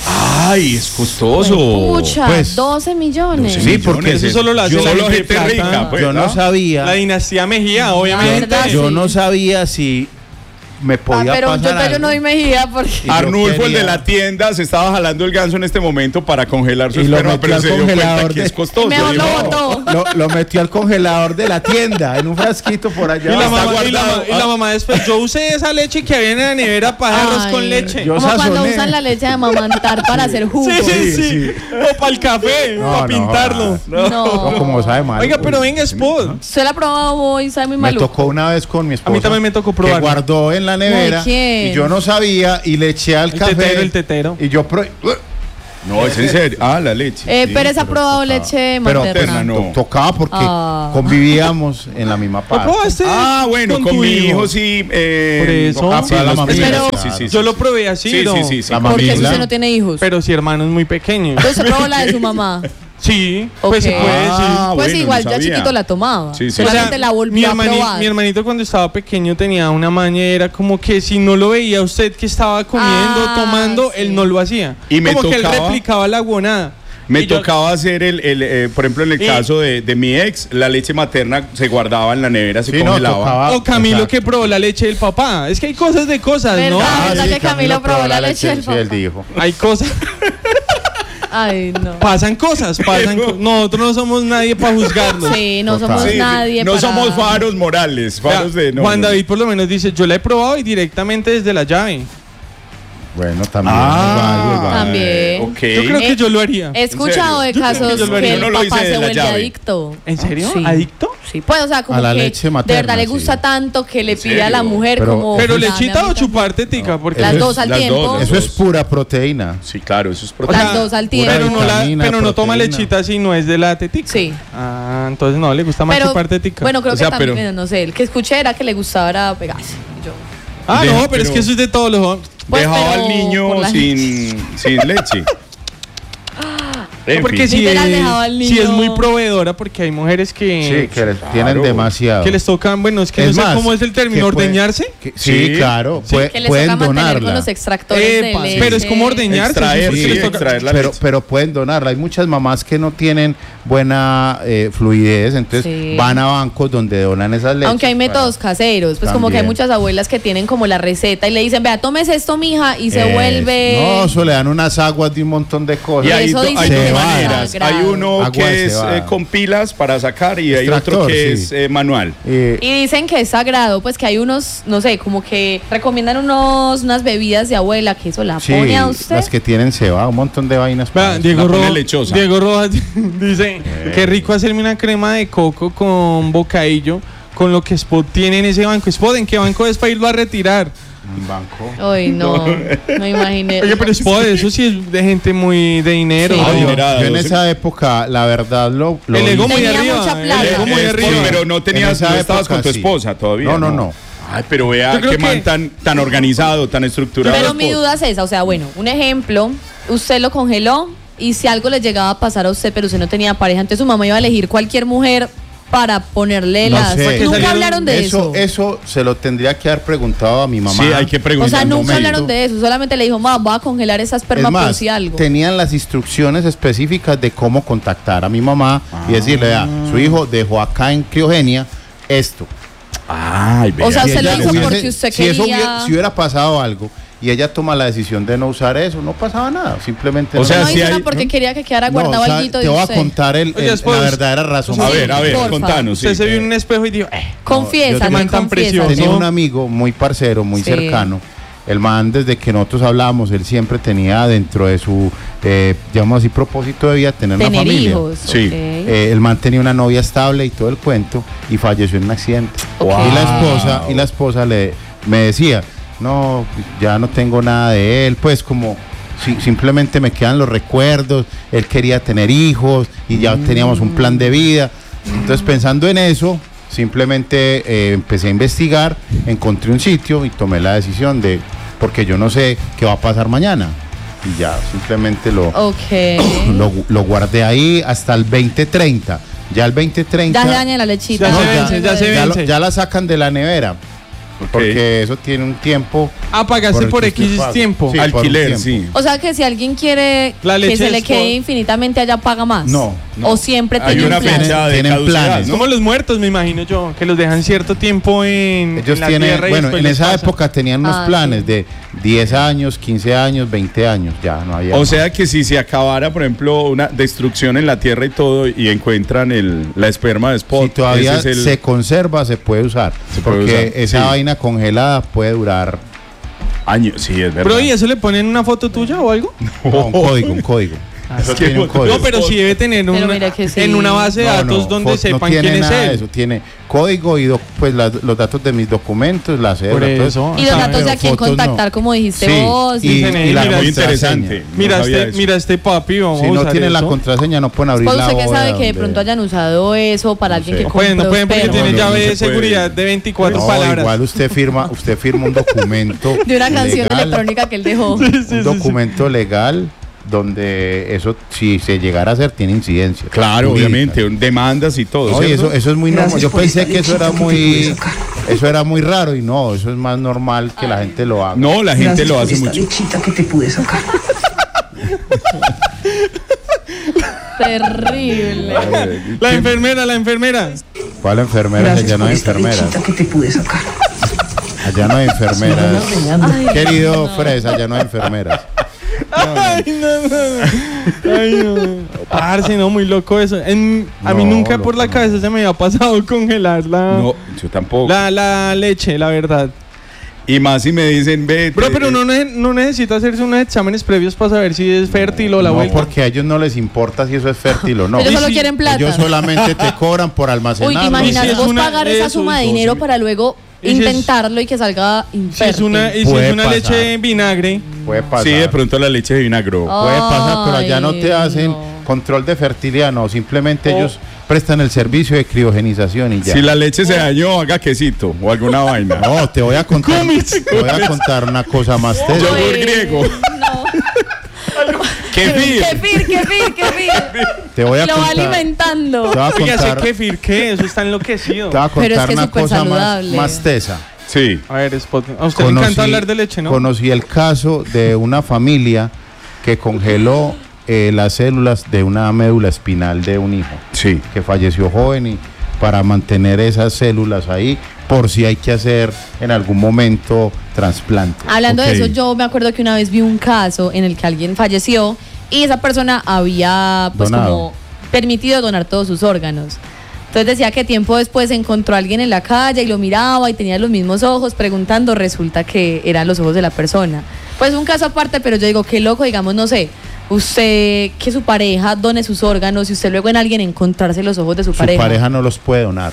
Speaker 2: Ay, es costoso.
Speaker 4: Pucha,
Speaker 5: Pues,
Speaker 4: 12 millones.
Speaker 5: Sí, porque
Speaker 3: eso solo lo hace la
Speaker 2: solo
Speaker 3: gente
Speaker 2: gente
Speaker 3: plata.
Speaker 2: rica, pues,
Speaker 5: yo no
Speaker 2: ¿no?
Speaker 5: sabía.
Speaker 3: La dinastía Mejía, obviamente.
Speaker 4: verdad,
Speaker 5: Yo
Speaker 4: sí.
Speaker 5: no sabía si me podía
Speaker 4: pero
Speaker 5: pasar
Speaker 4: yo no
Speaker 5: algo.
Speaker 4: doy Mejía porque...
Speaker 5: Y yo
Speaker 2: Arnulfo, el
Speaker 5: quería-
Speaker 2: de la tienda, se estaba jalando el ganso en este momento para congelar su
Speaker 5: Y lo
Speaker 2: esperma,
Speaker 5: metió
Speaker 2: pero
Speaker 5: al
Speaker 2: se dio cuenta
Speaker 5: congelador
Speaker 2: que
Speaker 5: de-
Speaker 2: es costoso.
Speaker 4: Mejor lo
Speaker 2: Dijo,
Speaker 4: botó.
Speaker 5: Lo metió al congelador de la tienda, en un frasquito por allá.
Speaker 3: Y la,
Speaker 2: está
Speaker 3: mamá,
Speaker 2: guardado.
Speaker 3: y la mamá después, yo usé esa leche que había en la nevera para arroz
Speaker 4: Ay,
Speaker 3: con leche.
Speaker 5: Yo
Speaker 4: Como cuando
Speaker 5: sazoné.
Speaker 4: usan la leche de amamantar para hacer jugo.
Speaker 3: Sí. O para el café,
Speaker 5: No,
Speaker 3: para
Speaker 5: no,
Speaker 3: pintarlo.
Speaker 5: No,
Speaker 4: No.
Speaker 5: como sabe mal.
Speaker 3: Oiga, pero venga, Spot.
Speaker 4: Usted la ha probado hoy, sabe muy
Speaker 5: Me
Speaker 4: maluco.
Speaker 5: tocó una vez con mi esposa.
Speaker 3: A mí también me tocó
Speaker 5: Que
Speaker 3: probarlo.
Speaker 5: guardó en la nevera.
Speaker 4: ¿De quién?
Speaker 5: Y yo no sabía y le eché al
Speaker 3: El
Speaker 5: café.
Speaker 3: tetero, el tetero.
Speaker 5: Y yo
Speaker 2: No, es en serio. Ah, la leche.
Speaker 4: Pérez ha probado
Speaker 5: tocaba.
Speaker 4: leche
Speaker 5: Pero
Speaker 4: materna.
Speaker 2: no.
Speaker 5: tocaba porque
Speaker 4: Ah.
Speaker 5: convivíamos en la misma
Speaker 3: ¿Lo
Speaker 5: parte.
Speaker 3: probaste?
Speaker 2: Ah, bueno, con
Speaker 3: tu
Speaker 2: mi
Speaker 3: hijo.
Speaker 2: hijo sí.
Speaker 3: Por eso.
Speaker 2: Ah, sí,
Speaker 5: Para la
Speaker 2: los
Speaker 5: mamila,
Speaker 2: primeros,
Speaker 4: Pero-
Speaker 2: sí,
Speaker 3: Yo lo probé así,
Speaker 2: Sí,
Speaker 3: ¿no?
Speaker 2: sí, sí, sí.
Speaker 5: La
Speaker 4: Porque si
Speaker 5: mamila.
Speaker 4: usted no tiene hijos.
Speaker 3: Pero si hermano es muy pequeño.
Speaker 4: Entonces probó la de su mamá.
Speaker 3: Sí, pues
Speaker 4: Ok.
Speaker 3: se puede decir.
Speaker 2: Ah,
Speaker 4: Pues
Speaker 2: bueno,
Speaker 4: igual
Speaker 2: no
Speaker 4: ya
Speaker 2: sabía.
Speaker 4: chiquito la tomaba.
Speaker 2: Sí, sí.
Speaker 4: Solamente la volvió a probar.
Speaker 3: Mi hermanito cuando estaba pequeño tenía una maña, era como que si no lo veía usted que estaba comiendo,
Speaker 4: Ah,
Speaker 3: tomando,
Speaker 4: sí.
Speaker 3: él no lo hacía.
Speaker 2: Y me
Speaker 3: como que él
Speaker 2: tocaba-
Speaker 3: replicaba la guonada.
Speaker 2: Me
Speaker 3: Y yo-
Speaker 2: tocaba hacer por ejemplo, en el
Speaker 3: Y-
Speaker 2: caso de mi ex, la leche materna se guardaba en la nevera, se
Speaker 5: Sí, no,
Speaker 2: congelaba.
Speaker 5: tocaba.
Speaker 3: O Camilo
Speaker 5: Exacto.
Speaker 3: que probó la leche del papá. Es que hay cosas de cosas, ¿no?
Speaker 4: ¿Verdad? ¿Verdad que Camilo probó la leche del
Speaker 5: Sí, él
Speaker 4: papá?
Speaker 5: dijo.
Speaker 3: Hay cosas.
Speaker 4: Ay, no.
Speaker 3: Pasan cosas, nosotros no somos nadie para juzgarlos.
Speaker 4: Sí, no
Speaker 5: Total.
Speaker 4: somos
Speaker 2: Sí,
Speaker 4: nadie
Speaker 2: no
Speaker 4: para...
Speaker 2: somos faros morales, faros de... No,
Speaker 3: Juan
Speaker 2: no.
Speaker 3: David por lo menos dice, yo la he probado y directamente desde la llave.
Speaker 5: Bueno, también.
Speaker 2: Ah,
Speaker 5: igual.
Speaker 4: También.
Speaker 2: ok.
Speaker 3: Yo creo que yo lo haría.
Speaker 4: He escuchado de
Speaker 2: ¿En serio?
Speaker 3: Yo creo que
Speaker 4: casos
Speaker 3: yo lo haría.
Speaker 4: que
Speaker 2: Yo no
Speaker 4: el
Speaker 2: lo
Speaker 4: papá
Speaker 2: hice de
Speaker 4: se
Speaker 2: la
Speaker 4: vuelve
Speaker 2: llave.
Speaker 4: adicto.
Speaker 3: ¿En serio?
Speaker 4: Sí.
Speaker 3: ¿Adicto?
Speaker 4: Sí, pues, o sea, como
Speaker 5: A la
Speaker 4: que
Speaker 5: leche
Speaker 4: de
Speaker 5: materna,
Speaker 4: verdad le
Speaker 5: sí.
Speaker 4: gusta tanto que le
Speaker 2: ¿En
Speaker 4: pide a la
Speaker 2: serio?
Speaker 4: mujer
Speaker 5: Pero-
Speaker 4: como...
Speaker 3: ¿Pero
Speaker 4: "Dame a
Speaker 3: lechita
Speaker 4: mí
Speaker 3: o
Speaker 4: también".
Speaker 3: chupar tetica? Porque
Speaker 4: Las
Speaker 5: Eso
Speaker 4: dos
Speaker 5: es-
Speaker 4: al
Speaker 2: las
Speaker 4: tiempo.
Speaker 2: dos,
Speaker 5: Eso es pura proteína.
Speaker 2: Sí, claro, eso es
Speaker 3: O
Speaker 2: proteína.
Speaker 3: sea,
Speaker 4: Las dos al tiempo.
Speaker 3: Pero no,
Speaker 5: vitamina,
Speaker 3: pero no toma
Speaker 5: proteína.
Speaker 3: lechita si no es de la tetica.
Speaker 4: Sí.
Speaker 3: Ah, entonces no, le gusta más
Speaker 4: Pero,
Speaker 3: chupar tetica.
Speaker 4: bueno, creo
Speaker 2: O sea,
Speaker 4: que también,
Speaker 2: pero-
Speaker 4: no sé, el que escuché era que le gustaba era pegarse. Yo,
Speaker 3: Ah,
Speaker 2: Deja,
Speaker 3: no, pero es
Speaker 2: pero-
Speaker 3: que eso es de todos los...
Speaker 4: Pues,
Speaker 2: Dejaba
Speaker 4: pero
Speaker 2: al niño
Speaker 4: por la
Speaker 2: sin leche. En
Speaker 3: Porque
Speaker 2: fin.
Speaker 3: si
Speaker 4: Literal,
Speaker 3: es,
Speaker 4: dejaba al
Speaker 3: si es
Speaker 4: niño.
Speaker 3: muy proveedora, porque hay mujeres
Speaker 5: Sí,
Speaker 3: que,
Speaker 5: que tienen demasiado.
Speaker 3: que les tocan, bueno, es que
Speaker 5: Es
Speaker 3: no sé
Speaker 5: más,
Speaker 3: cómo es el término,
Speaker 5: que puede-
Speaker 3: ordeñarse.
Speaker 5: Sí,
Speaker 2: Sí.
Speaker 5: claro.
Speaker 3: Sí.
Speaker 4: Que les
Speaker 5: Pueden
Speaker 4: toca mantener con
Speaker 5: donarla.
Speaker 4: los extractores de
Speaker 3: Epa,
Speaker 4: leche.
Speaker 3: pero es como ordeñarse.
Speaker 2: Extraer,
Speaker 3: porque
Speaker 2: sí,
Speaker 3: les toca-
Speaker 2: extraer la
Speaker 5: pero,
Speaker 2: leche.
Speaker 5: pero pueden donarla. Hay muchas mamás que no tienen buena fluidez, entonces
Speaker 4: Sí.
Speaker 5: van a bancos donde donan esas leches.
Speaker 4: Aunque hay métodos
Speaker 5: para-
Speaker 4: caseros, pues como que hay
Speaker 5: También.
Speaker 4: muchas abuelas que tienen como la receta y le dicen, vea, tomes esto, mija, y se vuelve...
Speaker 5: No, eso le dan unas aguas de un montón de cosas.
Speaker 2: Y hay,
Speaker 4: Eso dicen
Speaker 2: hay
Speaker 5: que
Speaker 2: dos
Speaker 5: es
Speaker 2: maneras.
Speaker 4: sagrado.
Speaker 2: Hay uno
Speaker 5: Agua
Speaker 2: que
Speaker 5: de
Speaker 2: es
Speaker 5: cebada.
Speaker 2: con pilas para sacar y hay otro
Speaker 5: Extractor,
Speaker 2: que
Speaker 5: sí.
Speaker 2: es manual.
Speaker 4: Y dicen que es sagrado, pues que hay unos, no sé, como que recomiendan unas bebidas de abuela, que eso la
Speaker 5: sí,
Speaker 4: pone a usted.
Speaker 5: las que tienen cebada, un montón de vainas.
Speaker 3: Vea,
Speaker 5: para eso.
Speaker 3: Diego,
Speaker 2: La pone
Speaker 3: Rojas,
Speaker 2: lechosa.
Speaker 3: Diego Rojas dice, qué rico hacerme una crema de coco con bocadillo, con lo que Spot tiene en ese banco. Spot, ¿en qué banco es para irlo a retirar?
Speaker 5: Un banco.
Speaker 4: Ay, no imaginé.
Speaker 3: Oye, pero Spot, eso sí es de gente muy de dinero.
Speaker 4: Sí.
Speaker 3: ¿no?
Speaker 2: Adinerada.
Speaker 5: Yo en esa época, la verdad, lo
Speaker 3: El ego muy
Speaker 4: Tenía
Speaker 3: arriba.
Speaker 4: mucha plata.
Speaker 3: El ego muy
Speaker 2: Es
Speaker 3: arriba.
Speaker 2: pero no tenías,
Speaker 5: En esa
Speaker 2: no estabas
Speaker 5: época,
Speaker 2: con tu
Speaker 5: sí.
Speaker 2: esposa todavía.
Speaker 5: No.
Speaker 2: Ay, pero vea
Speaker 3: Yo creo
Speaker 2: qué man
Speaker 3: que-
Speaker 2: tan organizado, tan estructurado.
Speaker 4: Pero
Speaker 2: es
Speaker 4: mi
Speaker 2: Spot.
Speaker 4: duda es esa, o sea, bueno, un ejemplo, usted lo congeló y si algo le llegaba a pasar a usted, pero usted no tenía pareja, entonces su mamá iba a elegir cualquier mujer para ponerle
Speaker 5: No
Speaker 4: las...
Speaker 5: sé.
Speaker 3: Porque
Speaker 4: Nunca
Speaker 3: salieron-
Speaker 4: hablaron de eso.
Speaker 5: Eso se lo tendría que haber preguntado a mi mamá.
Speaker 2: Sí, hay que
Speaker 4: O
Speaker 2: preguntar.
Speaker 4: sea, nunca
Speaker 5: momento.
Speaker 4: hablaron de eso, solamente le dijo, mamá, voy a congelar esa esperma
Speaker 5: Es más,
Speaker 4: por si algo.
Speaker 5: tenían las instrucciones específicas de cómo contactar a mi mamá y decirle, vea, su hijo dejó acá en criogenia esto.
Speaker 2: Ay, vea.
Speaker 4: O sea,
Speaker 5: Si
Speaker 4: usted lo
Speaker 5: ella
Speaker 4: hizo
Speaker 5: hubiese-
Speaker 4: porque usted
Speaker 5: si eso
Speaker 4: quería-
Speaker 5: si hubiera pasado algo y ella toma la decisión de no usar eso, no pasaba nada, simplemente
Speaker 2: O
Speaker 5: no.
Speaker 2: sea,
Speaker 4: no
Speaker 2: si
Speaker 4: hizo
Speaker 2: hay-
Speaker 4: nada porque quería que quedara
Speaker 5: No,
Speaker 4: guardado
Speaker 5: o sea,
Speaker 4: alguito
Speaker 5: te
Speaker 4: de
Speaker 5: voy a
Speaker 4: usted.
Speaker 5: contar
Speaker 3: Oye, después-
Speaker 5: la verdadera razón.
Speaker 2: A
Speaker 4: Sí,
Speaker 2: ver,
Speaker 4: porfa.
Speaker 2: contanos.
Speaker 3: Usted
Speaker 2: sí.
Speaker 3: se vio en un espejo y dijo,
Speaker 4: Confiesa,
Speaker 5: yo
Speaker 3: tenía
Speaker 4: no
Speaker 3: man tan
Speaker 4: confiesa.
Speaker 3: precioso.
Speaker 5: Tenía un amigo muy parcero, muy
Speaker 4: Sí.
Speaker 5: cercano. El man, desde que nosotros hablábamos, él siempre tenía dentro de su, digamos así, propósito de vida tener una
Speaker 4: Tener
Speaker 5: familia.
Speaker 4: hijos.
Speaker 2: Sí.
Speaker 4: ok.
Speaker 5: El man tenía una novia estable y todo el cuento y falleció en un accidente.
Speaker 4: Ok.
Speaker 5: Y la esposa me decía, no, ya no tengo nada de él, pues como simplemente me quedan los recuerdos, él quería tener hijos y ya teníamos un plan de vida. Entonces pensando en eso, simplemente empecé a investigar, encontré un sitio y tomé la decisión de, porque yo no sé qué va a pasar mañana. Y ya simplemente
Speaker 4: Ok.
Speaker 5: lo guardé ahí hasta el 2030. Ya el 2030
Speaker 4: Ya se daña la lechita.
Speaker 3: Ya
Speaker 5: no,
Speaker 3: se vence, ya se
Speaker 5: ya,
Speaker 3: vence.
Speaker 5: ya la sacan de la nevera. Porque eso tiene un tiempo.
Speaker 3: pagaste
Speaker 5: el
Speaker 3: por
Speaker 5: que usted
Speaker 3: X
Speaker 5: paga.
Speaker 3: tiempo.
Speaker 5: Sí, por un
Speaker 2: Alquiler,
Speaker 5: tiempo.
Speaker 2: sí.
Speaker 4: O sea que si alguien quiere
Speaker 3: La
Speaker 4: que
Speaker 3: leche
Speaker 4: se le
Speaker 3: es
Speaker 4: quede
Speaker 3: por-
Speaker 4: infinitamente allá paga más.
Speaker 5: No.
Speaker 4: O siempre
Speaker 2: Hay
Speaker 4: tiene
Speaker 2: una
Speaker 4: un plan.
Speaker 2: fecha de
Speaker 5: Tienen
Speaker 2: caducidad,
Speaker 5: planes.
Speaker 2: ¿no?
Speaker 3: Como los muertos, me imagino yo, que los dejan cierto tiempo en
Speaker 5: Ellos
Speaker 3: la
Speaker 5: tienen,
Speaker 3: tierra y
Speaker 5: bueno,
Speaker 3: después
Speaker 5: en
Speaker 3: les
Speaker 5: esa
Speaker 3: pasa.
Speaker 5: época tenían unos
Speaker 4: Ah,
Speaker 5: planes
Speaker 4: sí.
Speaker 5: de 10 años, 15 años, 20 años. Ya no había.
Speaker 2: O
Speaker 5: más.
Speaker 2: sea que si se acabara, por ejemplo, una destrucción en la Tierra y todo, y encuentran la esperma de Spot,
Speaker 5: si todavía
Speaker 2: ese es el-
Speaker 5: se conserva, se puede usar.
Speaker 2: Se puede
Speaker 5: porque
Speaker 2: usar,
Speaker 5: esa
Speaker 2: sí.
Speaker 5: vaina congelada puede durar
Speaker 2: año, sí, es verdad.
Speaker 3: Pero, ¿y eso le ponen una foto tuya o algo?
Speaker 5: un código, un código. Eso
Speaker 2: es que
Speaker 5: tiene un
Speaker 2: foto-
Speaker 5: código.
Speaker 3: No, pero sí debe tener
Speaker 4: Pero
Speaker 3: una,
Speaker 4: mira que sí.
Speaker 3: en una base de datos donde
Speaker 5: no
Speaker 3: sepan
Speaker 5: tiene
Speaker 3: quién es
Speaker 5: nada de
Speaker 3: él.
Speaker 5: eso, tiene código y pues los datos de mis documentos, la cédula,
Speaker 3: Por
Speaker 5: todo
Speaker 3: eso.
Speaker 4: Y los
Speaker 3: Ah,
Speaker 4: datos de
Speaker 5: pero
Speaker 4: a quién
Speaker 5: fotos
Speaker 4: contactar,
Speaker 5: no.
Speaker 4: como dijiste
Speaker 5: Sí,
Speaker 4: vos.
Speaker 5: y
Speaker 3: Dicen,
Speaker 5: la
Speaker 3: mira,
Speaker 2: muy
Speaker 5: contraseña.
Speaker 2: interesante. No sabía eso.
Speaker 3: Mira este papi, vamos
Speaker 5: Si
Speaker 3: a
Speaker 5: no
Speaker 3: usar
Speaker 5: tienen la
Speaker 3: eso.
Speaker 5: contraseña no pueden abrir
Speaker 4: Pues
Speaker 5: la
Speaker 4: usted que
Speaker 5: bóveda
Speaker 4: sabe que de
Speaker 5: donde-
Speaker 4: pronto hayan usado eso para
Speaker 5: No
Speaker 4: alguien
Speaker 5: sé.
Speaker 4: que
Speaker 3: No pueden,
Speaker 4: compró
Speaker 3: porque
Speaker 4: esperma.
Speaker 3: tiene
Speaker 2: no,
Speaker 3: llave
Speaker 2: no
Speaker 3: de
Speaker 2: se puede.
Speaker 3: seguridad de 24
Speaker 5: No,
Speaker 3: palabras.
Speaker 5: igual usted firma un documento
Speaker 4: De una canción
Speaker 5: legal,
Speaker 4: electrónica que él dejó.
Speaker 5: un documento legal donde eso si se llegara a hacer tiene incidencia.
Speaker 2: Claro,
Speaker 5: jurídica.
Speaker 2: obviamente, demandas y todo.
Speaker 5: Oye,
Speaker 2: ¿cierto?
Speaker 5: eso es muy normal.
Speaker 7: Gracias
Speaker 5: Yo
Speaker 7: por
Speaker 5: pensé
Speaker 7: esta
Speaker 5: que eso
Speaker 7: lechita
Speaker 5: era
Speaker 7: que te
Speaker 5: muy
Speaker 7: pude sacar.
Speaker 5: eso era muy raro y no, eso es más normal que la gente lo haga.
Speaker 2: No, la gente
Speaker 7: Gracias
Speaker 2: lo
Speaker 7: por
Speaker 2: hace
Speaker 7: esta
Speaker 2: mucho.
Speaker 7: lechita que te pude sacar.
Speaker 4: Terrible.
Speaker 3: La enfermera.
Speaker 5: ¿Cuál enfermera?
Speaker 7: Gracias
Speaker 5: Allá no
Speaker 7: por
Speaker 5: hay
Speaker 7: esta
Speaker 5: enfermeras.
Speaker 7: lechita que te pude sacar.
Speaker 5: Allá no hay enfermeras.
Speaker 4: Ay,
Speaker 5: Querido Fresa, allá no hay enfermeras.
Speaker 3: Ay, no. Ay, no. Parce, no, muy loco eso. A mí
Speaker 5: No,
Speaker 3: nunca por la
Speaker 5: loco,
Speaker 3: cabeza se me había pasado congelar
Speaker 2: No, yo tampoco.
Speaker 3: la leche, la verdad.
Speaker 2: Y más si me dicen, ve.
Speaker 3: Bro, pero no necesita hacerse unos exámenes previos para saber si es fértil o la
Speaker 5: No,
Speaker 3: vuelta.
Speaker 5: porque a ellos no les importa si eso es fértil o no.
Speaker 4: Ellos
Speaker 3: Y
Speaker 4: solo
Speaker 3: si-
Speaker 4: quieren plata.
Speaker 5: Ellos solamente te cobran por
Speaker 4: Uy,
Speaker 5: almacenarlo.
Speaker 4: te imaginas
Speaker 3: Y si es
Speaker 4: vos
Speaker 3: una-
Speaker 4: pagar esa
Speaker 3: eso,
Speaker 4: suma de
Speaker 3: eso,
Speaker 4: dinero
Speaker 3: sí.
Speaker 4: para luego
Speaker 3: Y si es-
Speaker 4: intentarlo y que salga
Speaker 3: Si es
Speaker 4: infértil.
Speaker 3: una, y si
Speaker 5: Puede
Speaker 3: es una
Speaker 5: pasar.
Speaker 3: leche en vinagre.
Speaker 5: Puede pasar.
Speaker 2: Sí, de pronto la leche de vinagre.
Speaker 5: Puede pasar, pero allá no te
Speaker 4: Ay,
Speaker 5: hacen
Speaker 4: no.
Speaker 5: control de fertilidad, no. Simplemente
Speaker 3: O-
Speaker 5: ellos prestan el servicio de criogenización y ya.
Speaker 2: Si la leche se dañó, haga quesito o alguna vaina.
Speaker 5: No, te voy a contar. Te voy a contar una cosa más.
Speaker 2: Yogur
Speaker 4: Ay,
Speaker 2: griego.
Speaker 4: No.
Speaker 2: Kefir.
Speaker 4: Kefir.
Speaker 5: Te voy a
Speaker 4: Y lo va
Speaker 5: contar.
Speaker 4: alimentando.
Speaker 5: Te voy a
Speaker 3: Oiga, ese
Speaker 5: contar,
Speaker 3: kefir, ¿qué? Eso está enloquecido.
Speaker 5: te voy a
Speaker 4: Pero es
Speaker 5: contar
Speaker 4: que es
Speaker 5: una
Speaker 4: súper
Speaker 5: cosa
Speaker 4: saludable.
Speaker 5: más tesa.
Speaker 2: Sí.
Speaker 3: A ver, Spot. A usted le encanta hablar de leche, ¿no?
Speaker 5: Conocí el caso de una familia que congeló las células de una médula espinal de un hijo
Speaker 2: Sí.
Speaker 5: que falleció joven y para mantener esas células ahí por si hay que hacer en algún momento trasplante.
Speaker 4: Hablando
Speaker 2: Ok.
Speaker 4: de eso, yo me acuerdo que una vez vi un caso en el que alguien falleció y esa persona había pues
Speaker 5: Donado.
Speaker 4: como permitido donar todos sus órganos. Entonces decía que tiempo después encontró a alguien en la calle y lo miraba y tenía los mismos ojos preguntando, resulta que eran los ojos de la persona. Pues un caso aparte, pero yo digo, qué loco, digamos, no sé, usted que su pareja done sus órganos y usted luego en alguien encontrarse los ojos de su
Speaker 5: Su
Speaker 4: pareja.
Speaker 5: pareja no los puede donar.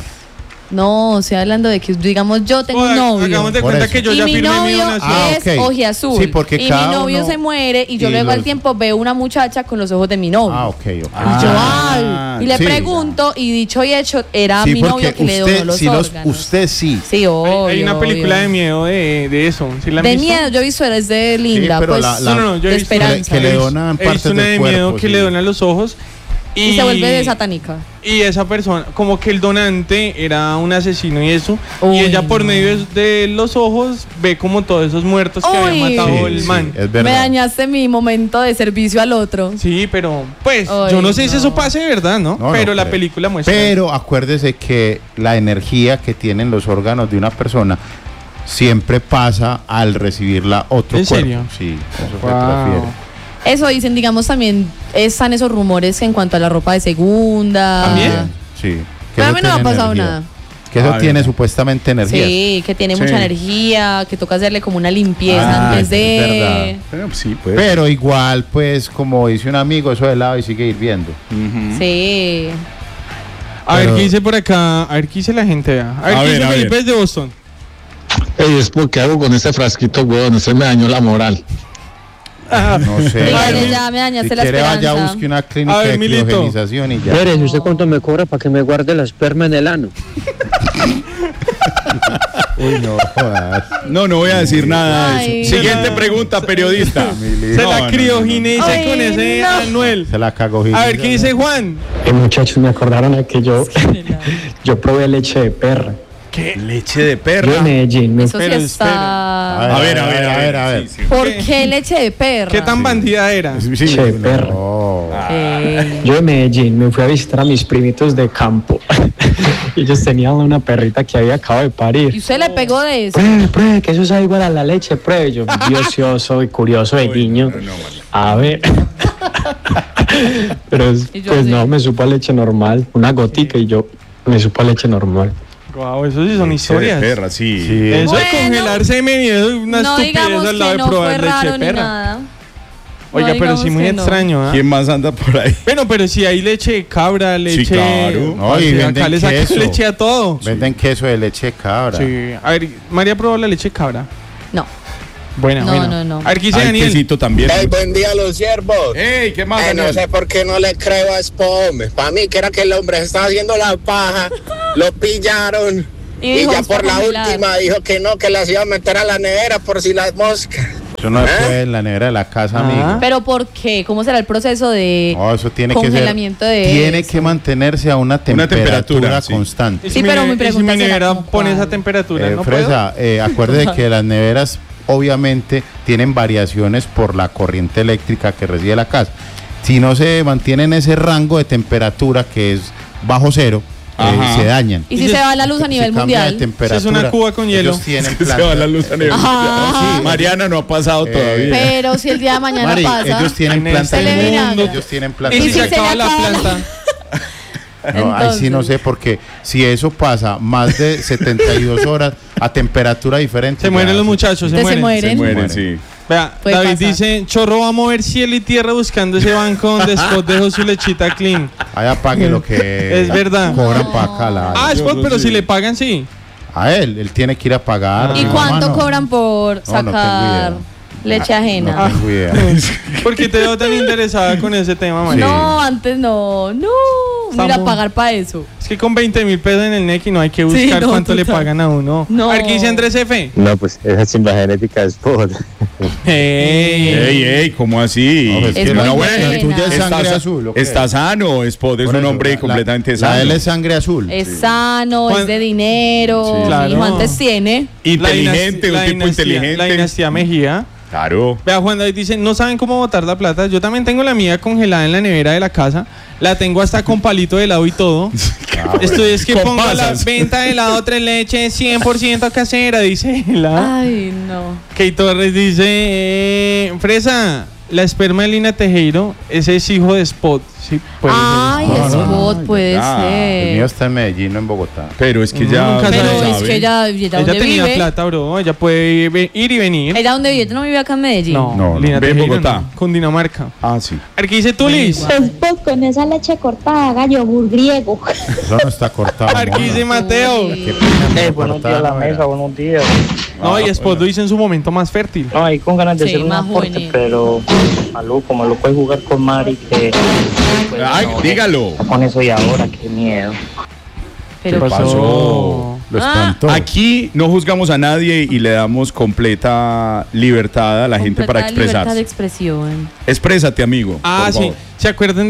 Speaker 4: No, estoy hablando de que, digamos, yo tengo un novio.
Speaker 3: Hagamos de
Speaker 5: Por
Speaker 3: cuenta
Speaker 5: eso.
Speaker 3: que yo
Speaker 4: y
Speaker 3: ya
Speaker 4: mi
Speaker 3: firmé mi
Speaker 4: novio
Speaker 3: donación.
Speaker 4: es
Speaker 5: ok.
Speaker 4: ojiazul.
Speaker 5: Sí, porque
Speaker 4: y
Speaker 5: cada
Speaker 4: mi novio
Speaker 5: uno-
Speaker 4: se muere y yo
Speaker 5: y
Speaker 4: luego
Speaker 5: los-
Speaker 4: al tiempo veo una muchacha con los ojos de mi novio.
Speaker 5: Ah, ok.
Speaker 4: Y yo, ay, y le
Speaker 5: sí.
Speaker 4: pregunto, y dicho y hecho, era
Speaker 5: Sí,
Speaker 4: mi
Speaker 5: porque
Speaker 4: novio que le donó los
Speaker 5: sí
Speaker 4: órganos.
Speaker 5: usted sí.
Speaker 4: Sí, obvio.
Speaker 3: Hay una película
Speaker 4: obvio.
Speaker 3: de miedo de eso. ¿Sí la han
Speaker 4: De
Speaker 3: visto?
Speaker 4: miedo, yo he visto, es de linda,
Speaker 5: pero
Speaker 4: pues,
Speaker 5: la-
Speaker 3: Yo
Speaker 4: de
Speaker 3: he visto
Speaker 4: esperanza.
Speaker 5: que le donan
Speaker 3: he visto
Speaker 5: partes
Speaker 3: una
Speaker 5: del
Speaker 3: de
Speaker 5: cuerpo,
Speaker 3: miedo que
Speaker 5: sí.
Speaker 3: le donan los ojos
Speaker 4: y se vuelve de satánica.
Speaker 3: Y esa persona, como que el donante era un asesino y eso,
Speaker 4: Uy,
Speaker 3: y ella por
Speaker 4: no.
Speaker 3: medio de los ojos ve como todos esos muertos que había
Speaker 4: Uy.
Speaker 3: matado
Speaker 5: Sí,
Speaker 3: el
Speaker 5: sí,
Speaker 3: man.
Speaker 5: es
Speaker 4: Me
Speaker 5: verdad.
Speaker 4: dañaste mi momento de servicio al otro.
Speaker 3: Sí, pero pues
Speaker 4: Ay,
Speaker 3: yo no sé si
Speaker 4: no.
Speaker 3: eso pase de verdad, ¿no?
Speaker 5: No,
Speaker 3: Pero
Speaker 5: no
Speaker 3: la
Speaker 5: creo.
Speaker 3: película muestra.
Speaker 5: Pero acuérdese que la energía que tienen los órganos de una persona siempre pasa al recibirla otro
Speaker 3: ¿En
Speaker 5: cuerpo.
Speaker 3: serio?
Speaker 5: Sí, eso se
Speaker 3: Wow.
Speaker 5: refiere.
Speaker 4: Eso dicen, digamos, también están esos rumores en cuanto a la ropa de segunda.
Speaker 3: ¿También?
Speaker 5: Sí. que
Speaker 4: Pero a
Speaker 5: eso
Speaker 4: mí no me ha
Speaker 5: tiene
Speaker 4: pasado
Speaker 5: energía.
Speaker 4: nada.
Speaker 5: Que eso
Speaker 2: Ah,
Speaker 5: tiene
Speaker 2: verdad.
Speaker 5: supuestamente energía.
Speaker 4: Sí, que tiene
Speaker 2: Sí.
Speaker 4: mucha energía, que toca hacerle como una limpieza
Speaker 5: Ah,
Speaker 4: antes
Speaker 5: es
Speaker 4: de...
Speaker 2: Pero sí, pues.
Speaker 5: Pero igual, pues, como dice un amigo, eso de lado y sigue hirviendo.
Speaker 4: Sí.
Speaker 3: A ver
Speaker 5: pero-
Speaker 3: qué dice por acá, a ver qué dice la gente. A ver
Speaker 2: A
Speaker 3: qué
Speaker 2: ver,
Speaker 3: dice
Speaker 2: a ver.
Speaker 3: Felipe es de Boston.
Speaker 8: Ey, es porque hago con este frasquito, weón, ese me dañó la moral.
Speaker 5: No sé.
Speaker 4: Dígale,
Speaker 5: pero
Speaker 4: ya me dañaste
Speaker 5: si
Speaker 4: la
Speaker 5: quiere, vaya,
Speaker 4: esperanza.
Speaker 5: busque una
Speaker 3: A
Speaker 5: clínica
Speaker 3: ver,
Speaker 5: de
Speaker 3: Milito.
Speaker 5: criogenización y ya.
Speaker 1: Pérez, ¿usted cuánto me cobra para que me guarde la esperma en el ano?
Speaker 5: Uy, no jodas.
Speaker 2: No, no voy a decir nada de
Speaker 4: Ay,
Speaker 2: eso. Siguiente
Speaker 3: no.
Speaker 2: pregunta, periodista.
Speaker 3: Se la criogenice
Speaker 4: Ay,
Speaker 3: con ese
Speaker 4: no.
Speaker 3: Anuel.
Speaker 5: Se la cagó.
Speaker 3: A ver qué dice Juan.
Speaker 9: Muchachos, me acordaron a que yo probé leche de perra.
Speaker 2: Leche de
Speaker 9: Yo en
Speaker 2: perra.
Speaker 9: Medellín,
Speaker 4: Eso sí
Speaker 3: Pero
Speaker 4: está...
Speaker 2: A ver.
Speaker 5: Sí,
Speaker 2: sí.
Speaker 4: ¿Por qué leche de perra?
Speaker 3: ¿Qué tan bandida era?
Speaker 5: sí,
Speaker 9: Che, perra.
Speaker 5: no.
Speaker 9: yo en Medellín me fui a visitar a mis primitos de campo. Ellos tenían una perrita que había acabado de
Speaker 4: ¿Y
Speaker 9: parir.
Speaker 4: usted le pegó de eso?
Speaker 9: Pruebe, que eso sabe igual a la leche, pruebe. Yo, vicioso y curioso de niño. A ver. Pero
Speaker 4: Y yo
Speaker 9: pues
Speaker 4: así.
Speaker 9: no, me supo a leche normal. Una gotica y yo me supo a leche normal.
Speaker 3: Wow, eso sí son
Speaker 2: Leche de
Speaker 3: historias.
Speaker 2: perra, sí.
Speaker 5: Sí.
Speaker 3: Eso
Speaker 4: Bueno,
Speaker 3: de congelar semen y eso es una
Speaker 4: No
Speaker 3: estupidez
Speaker 4: digamos
Speaker 3: al lado
Speaker 4: que
Speaker 3: de
Speaker 4: no fue
Speaker 3: probar leche
Speaker 4: raro
Speaker 3: de
Speaker 4: ni
Speaker 3: perra.
Speaker 4: nada.
Speaker 3: Oiga,
Speaker 4: No
Speaker 3: pero sí
Speaker 4: digamos
Speaker 3: muy
Speaker 4: que no.
Speaker 3: extraño, ¿ah?
Speaker 2: ¿Quién más anda por ahí?
Speaker 3: Bueno, pero si hay leche de cabra, leche...
Speaker 2: claro.
Speaker 5: No, y
Speaker 3: Acá
Speaker 5: venden
Speaker 3: le sacan
Speaker 5: queso.
Speaker 3: leche a todo.
Speaker 5: Venden queso de leche de cabra.
Speaker 3: Sí. A ver, María probó la leche de cabra.
Speaker 4: No.
Speaker 3: Buena,
Speaker 4: No,
Speaker 3: buena.
Speaker 4: no, no.
Speaker 3: A ver, ¿qué dice
Speaker 2: Hay
Speaker 3: Daniel?
Speaker 2: quesito también.
Speaker 10: Hey, buen día, los siervos.
Speaker 2: Ey, ¿qué más,
Speaker 10: No
Speaker 2: Daniel?
Speaker 10: sé por qué no le creo a Spome. Para mí que era que el hombre estaba haciendo la paja, lo pillaron
Speaker 4: Y
Speaker 10: y,
Speaker 4: dijo,
Speaker 10: ya
Speaker 4: "Está
Speaker 10: por la
Speaker 4: congelado".
Speaker 10: última dijo que no, que las iba a meter a la nevera por si las moscas.
Speaker 5: Eso no se puede en la nevera de la casa,
Speaker 3: Ah.
Speaker 5: amigo.
Speaker 4: ¿Pero por qué? ¿Cómo será el proceso de
Speaker 5: No, eso tiene que ser.
Speaker 4: congelamiento de
Speaker 5: Tiene
Speaker 4: eso?
Speaker 5: que mantenerse a una temperatura,
Speaker 2: temperatura, sí.
Speaker 5: constante.
Speaker 3: Y
Speaker 4: Sí,
Speaker 3: si
Speaker 4: pero mi
Speaker 3: y
Speaker 4: pregunta
Speaker 3: si mi
Speaker 4: será
Speaker 3: nevera
Speaker 4: como
Speaker 3: pone esa
Speaker 4: cuál.
Speaker 3: temperatura, ¿no
Speaker 5: Fresa, acuérdese que las neveras obviamente tienen variaciones por la corriente eléctrica que recibe la casa. Si no se mantiene en ese rango de temperatura que es bajo cero,
Speaker 2: Ajá.
Speaker 5: se dañan.
Speaker 4: ¿Y si se va la luz a nivel
Speaker 5: Se cambia de
Speaker 4: mundial?
Speaker 5: temperatura.
Speaker 3: Si es una cuba con hielo.
Speaker 5: Ellos tienen
Speaker 2: Se va la luz a nivel
Speaker 4: Ajá.
Speaker 2: mundial. Mariana no ha pasado todavía.
Speaker 4: Pero si el día de mañana
Speaker 5: Mari,
Speaker 4: pasa...
Speaker 5: ellos tienen
Speaker 3: En
Speaker 5: planta
Speaker 4: este
Speaker 5: de
Speaker 4: mundo.
Speaker 5: ellos tienen planta
Speaker 3: Y
Speaker 5: de
Speaker 3: si se
Speaker 4: se le
Speaker 3: acaba la
Speaker 4: acaba la-
Speaker 3: planta.
Speaker 5: No, ahí sí no sé, porque si eso pasa más de 72 horas a temperatura diferente.
Speaker 3: Se
Speaker 5: ya
Speaker 3: mueren los muchachos, se
Speaker 4: Entonces se
Speaker 3: mueren.
Speaker 2: Se
Speaker 4: mueren.
Speaker 2: mueren, sí.
Speaker 3: Vea,
Speaker 4: Puede
Speaker 3: David
Speaker 4: pasar.
Speaker 3: dice, Chorro va a mover cielo y tierra buscando ese banco donde Scott dejó su lechita clean.
Speaker 5: Allá pague lo que
Speaker 3: Es verdad.
Speaker 5: cobran para acá.
Speaker 3: Ah, Scott, pero si le pagan, sí.
Speaker 5: A él tiene que ir a pagar.
Speaker 4: ¿Y
Speaker 5: mi
Speaker 4: cuánto
Speaker 5: mamá no.
Speaker 4: cobran por
Speaker 5: No, no tengo
Speaker 4: sacar
Speaker 5: idea.
Speaker 4: leche ajena?
Speaker 5: No tengo idea.
Speaker 3: ¿Por qué te veo tan interesada con ese tema, María?
Speaker 4: No, antes no. No. Mira,
Speaker 3: Estamos-
Speaker 4: pagar para eso.
Speaker 3: Es que con 20.000 pesos en el NEC no hay que
Speaker 4: Sí,
Speaker 3: buscar
Speaker 4: no,
Speaker 3: cuánto le
Speaker 4: total.
Speaker 3: pagan a uno.
Speaker 4: No.
Speaker 3: A ver, ¿qué dice Andrés F?
Speaker 11: No, pues esa chimba genética es por.
Speaker 2: Ey, ¿cómo así?
Speaker 5: No, pues,
Speaker 4: Es
Speaker 2: Bueno,
Speaker 4: muy
Speaker 2: bueno,
Speaker 4: buena.
Speaker 5: ¿Tuya es sangre
Speaker 2: está-
Speaker 5: azul o qué?
Speaker 2: Está sano, Spot es
Speaker 5: Por
Speaker 2: un
Speaker 5: eso,
Speaker 2: hombre completamente
Speaker 5: La
Speaker 2: sano.
Speaker 5: L es sangre azul.
Speaker 4: Es sano,
Speaker 3: Juan-
Speaker 4: es de dinero.
Speaker 2: Sí.
Speaker 4: Mi
Speaker 3: Claro.
Speaker 4: hijo antes tiene.
Speaker 2: Inteligente, un tipo inteligente.
Speaker 3: La dinastía Mejía.
Speaker 2: Claro.
Speaker 3: Vea, Juan David dice, no saben cómo botar la plata. Yo también tengo la mía congelada en la nevera de la casa. La tengo hasta con palito de helado y todo. Esto es que
Speaker 2: Con
Speaker 3: pongo la
Speaker 2: pasas.
Speaker 3: venta de helado 3 leches 100% casera, dice la.
Speaker 4: Ay, no.
Speaker 3: Key Torres dice, Fresa, la esperma de Lina Tejero, ese es hijo de Spot. Sí, puede ser.
Speaker 4: Ay,
Speaker 5: no,
Speaker 4: Spot
Speaker 5: no,
Speaker 4: puede
Speaker 2: ya.
Speaker 5: El mío
Speaker 4: ser.
Speaker 5: está en Medellín, no en Bogotá.
Speaker 2: Pero es que ya.
Speaker 3: Nunca
Speaker 2: uno
Speaker 4: Pero es
Speaker 2: sabe.
Speaker 4: que ella
Speaker 3: Ella
Speaker 4: donde
Speaker 3: tenía
Speaker 4: vive.
Speaker 3: plata, bro. Ella puede ir y venir.
Speaker 4: Ella donde vive, ella no vive acá en Medellín.
Speaker 2: No,
Speaker 3: Lina
Speaker 2: ve en
Speaker 3: Tejero,
Speaker 2: Bogotá.
Speaker 3: no, Cundinamarca.
Speaker 2: Ah, sí.
Speaker 3: A ver, ¿qué dice Tulis?
Speaker 12: Spot con esa leche cortada, haga yogur griego.
Speaker 5: Eso no está cortado.
Speaker 3: A ver, ¿qué dice Mateo?
Speaker 5: Qué pena,
Speaker 9: Buenos
Speaker 5: cortada
Speaker 9: días, la
Speaker 5: no era.
Speaker 9: mesa, buenos días.
Speaker 3: No, y Spot lo hizo en su momento más fértil.
Speaker 9: No, ahí con ganas de
Speaker 4: Sí,
Speaker 9: hacer un
Speaker 4: más
Speaker 9: aporte,
Speaker 4: juvenil.
Speaker 9: pero maluco es jugar con Mari, que pues,
Speaker 2: Ay,
Speaker 9: no,
Speaker 2: dígalo.
Speaker 9: con eso y ahora, qué miedo.
Speaker 4: Pero
Speaker 3: ¿Qué pasó?
Speaker 5: Lo
Speaker 4: Ah.
Speaker 5: espantó.
Speaker 2: Aquí no juzgamos a nadie y le damos completa libertad a la gente para
Speaker 4: completa libertad de
Speaker 2: expresarse.
Speaker 4: expresión.
Speaker 2: Exprésate, amigo.
Speaker 3: Ah,
Speaker 2: por
Speaker 3: sí.
Speaker 2: favor.
Speaker 3: ¿Se acuerdan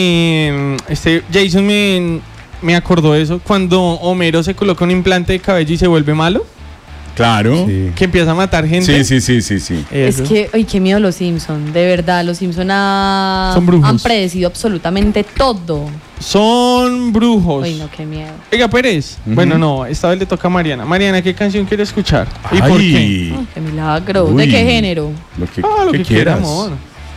Speaker 3: de Jason me acordó eso cuando Homero se coloca un implante de cabello y se vuelve malo?
Speaker 2: Claro.
Speaker 5: Sí.
Speaker 3: Que empieza a matar gente.
Speaker 2: Sí, sí, sí, sí, sí.
Speaker 3: Eso.
Speaker 4: Es que, ay, qué miedo los Simpson, de verdad, los Simpson
Speaker 3: Son brujos.
Speaker 4: han predecido absolutamente todo.
Speaker 3: Son brujos.
Speaker 4: Ay, no, qué miedo.
Speaker 3: Oiga, Pérez.
Speaker 2: Ujú.
Speaker 3: Bueno, no, esta vez le toca a Mariana. Mariana, ¿qué canción quiere escuchar? ¿Y por qué?
Speaker 4: Ay, qué milagro.
Speaker 2: Uy.
Speaker 4: ¿De qué género?
Speaker 2: Lo que,
Speaker 3: Ah, lo que quiera,
Speaker 2: quieras.
Speaker 3: amor.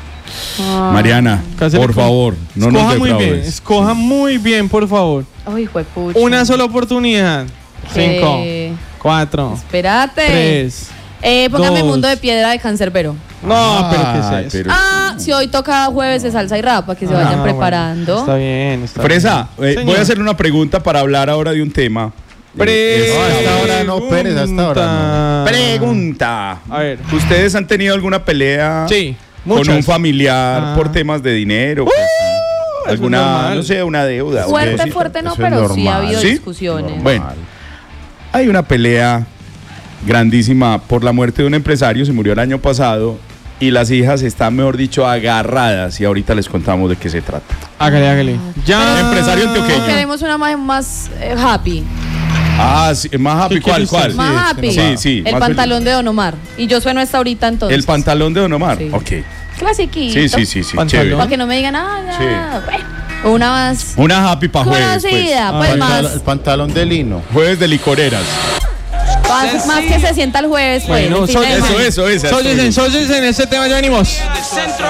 Speaker 4: Ah.
Speaker 2: Mariana,
Speaker 3: Cásele
Speaker 2: por
Speaker 3: con-
Speaker 2: favor, no
Speaker 3: escoja
Speaker 2: nos
Speaker 3: muy bien,
Speaker 2: defraudes.
Speaker 3: escoja muy bien, por favor.
Speaker 4: Ay, juepucha.
Speaker 3: Una sola oportunidad. 5,
Speaker 4: Eh,
Speaker 3: 4,
Speaker 4: Espérate.
Speaker 3: 3.
Speaker 4: Póngame
Speaker 3: dos.
Speaker 4: Mundo de Piedra de Cancerbero.
Speaker 3: No, pero ¿qué
Speaker 2: Ay,
Speaker 3: es eso?
Speaker 2: pero-
Speaker 4: Ah, si hoy toca jueves de salsa y rap, para que se vayan
Speaker 3: Ah,
Speaker 4: preparando.
Speaker 3: bueno, está bien, está
Speaker 2: Fresa,
Speaker 3: bien.
Speaker 2: voy
Speaker 3: Señor.
Speaker 2: a hacerle una pregunta para hablar ahora de un tema.
Speaker 5: No, a esta hora no, Pérez, a esta hora
Speaker 2: Pregunta.
Speaker 3: A ver.
Speaker 2: ¿Ustedes han tenido alguna pelea
Speaker 3: Sí,
Speaker 2: con
Speaker 3: muchas.
Speaker 2: un familiar
Speaker 3: Ah.
Speaker 2: por temas de dinero? Pues,
Speaker 3: eso es
Speaker 2: alguna,
Speaker 3: normal.
Speaker 2: no sé, una deuda.
Speaker 4: Fuerte,
Speaker 2: ¿ok?
Speaker 4: fuerte no,
Speaker 5: Eso es
Speaker 4: pero sí ha
Speaker 5: normal.
Speaker 4: habido
Speaker 2: ¿Sí?
Speaker 4: discusiones.
Speaker 2: Bueno, hay una pelea grandísima por la muerte de un empresario, se murió el año pasado y las hijas están, mejor dicho, agarradas y ahorita les contamos de qué se trata.
Speaker 3: Hágale, hágale. Ya.
Speaker 2: Empresario antioqueño.
Speaker 4: Queremos una más happy.
Speaker 2: Ah, sí, más happy,
Speaker 3: ¿Qué
Speaker 2: ¿cuál?
Speaker 3: quiere usted?
Speaker 2: ¿Cuál?
Speaker 4: Más happy.
Speaker 2: Sí, sí.
Speaker 4: El
Speaker 2: más
Speaker 4: pantalón de Don Omar. Y yo sueno esta ahorita
Speaker 2: feliz.
Speaker 4: entonces.
Speaker 2: El pantalón de Don Omar.
Speaker 4: Sí.
Speaker 2: Ok.
Speaker 4: Clasiquito.
Speaker 2: Sí, sí, sí, sí.
Speaker 3: Pantalón.
Speaker 2: Chévere.
Speaker 4: Para que no me digan nada.
Speaker 2: Sí.
Speaker 4: Bueno, una más
Speaker 2: Una happy para jueves. Pues.
Speaker 4: conocida. Pues
Speaker 5: El
Speaker 4: más,
Speaker 5: pantalón de lino.
Speaker 2: Jueves de licoreras.
Speaker 4: más que se sienta el jueves. Pues,
Speaker 3: Bueno,
Speaker 4: el fin de
Speaker 3: sóllese.
Speaker 4: semana.
Speaker 2: Eso.
Speaker 3: Sóllese en este tema ya venimos.
Speaker 13: Centro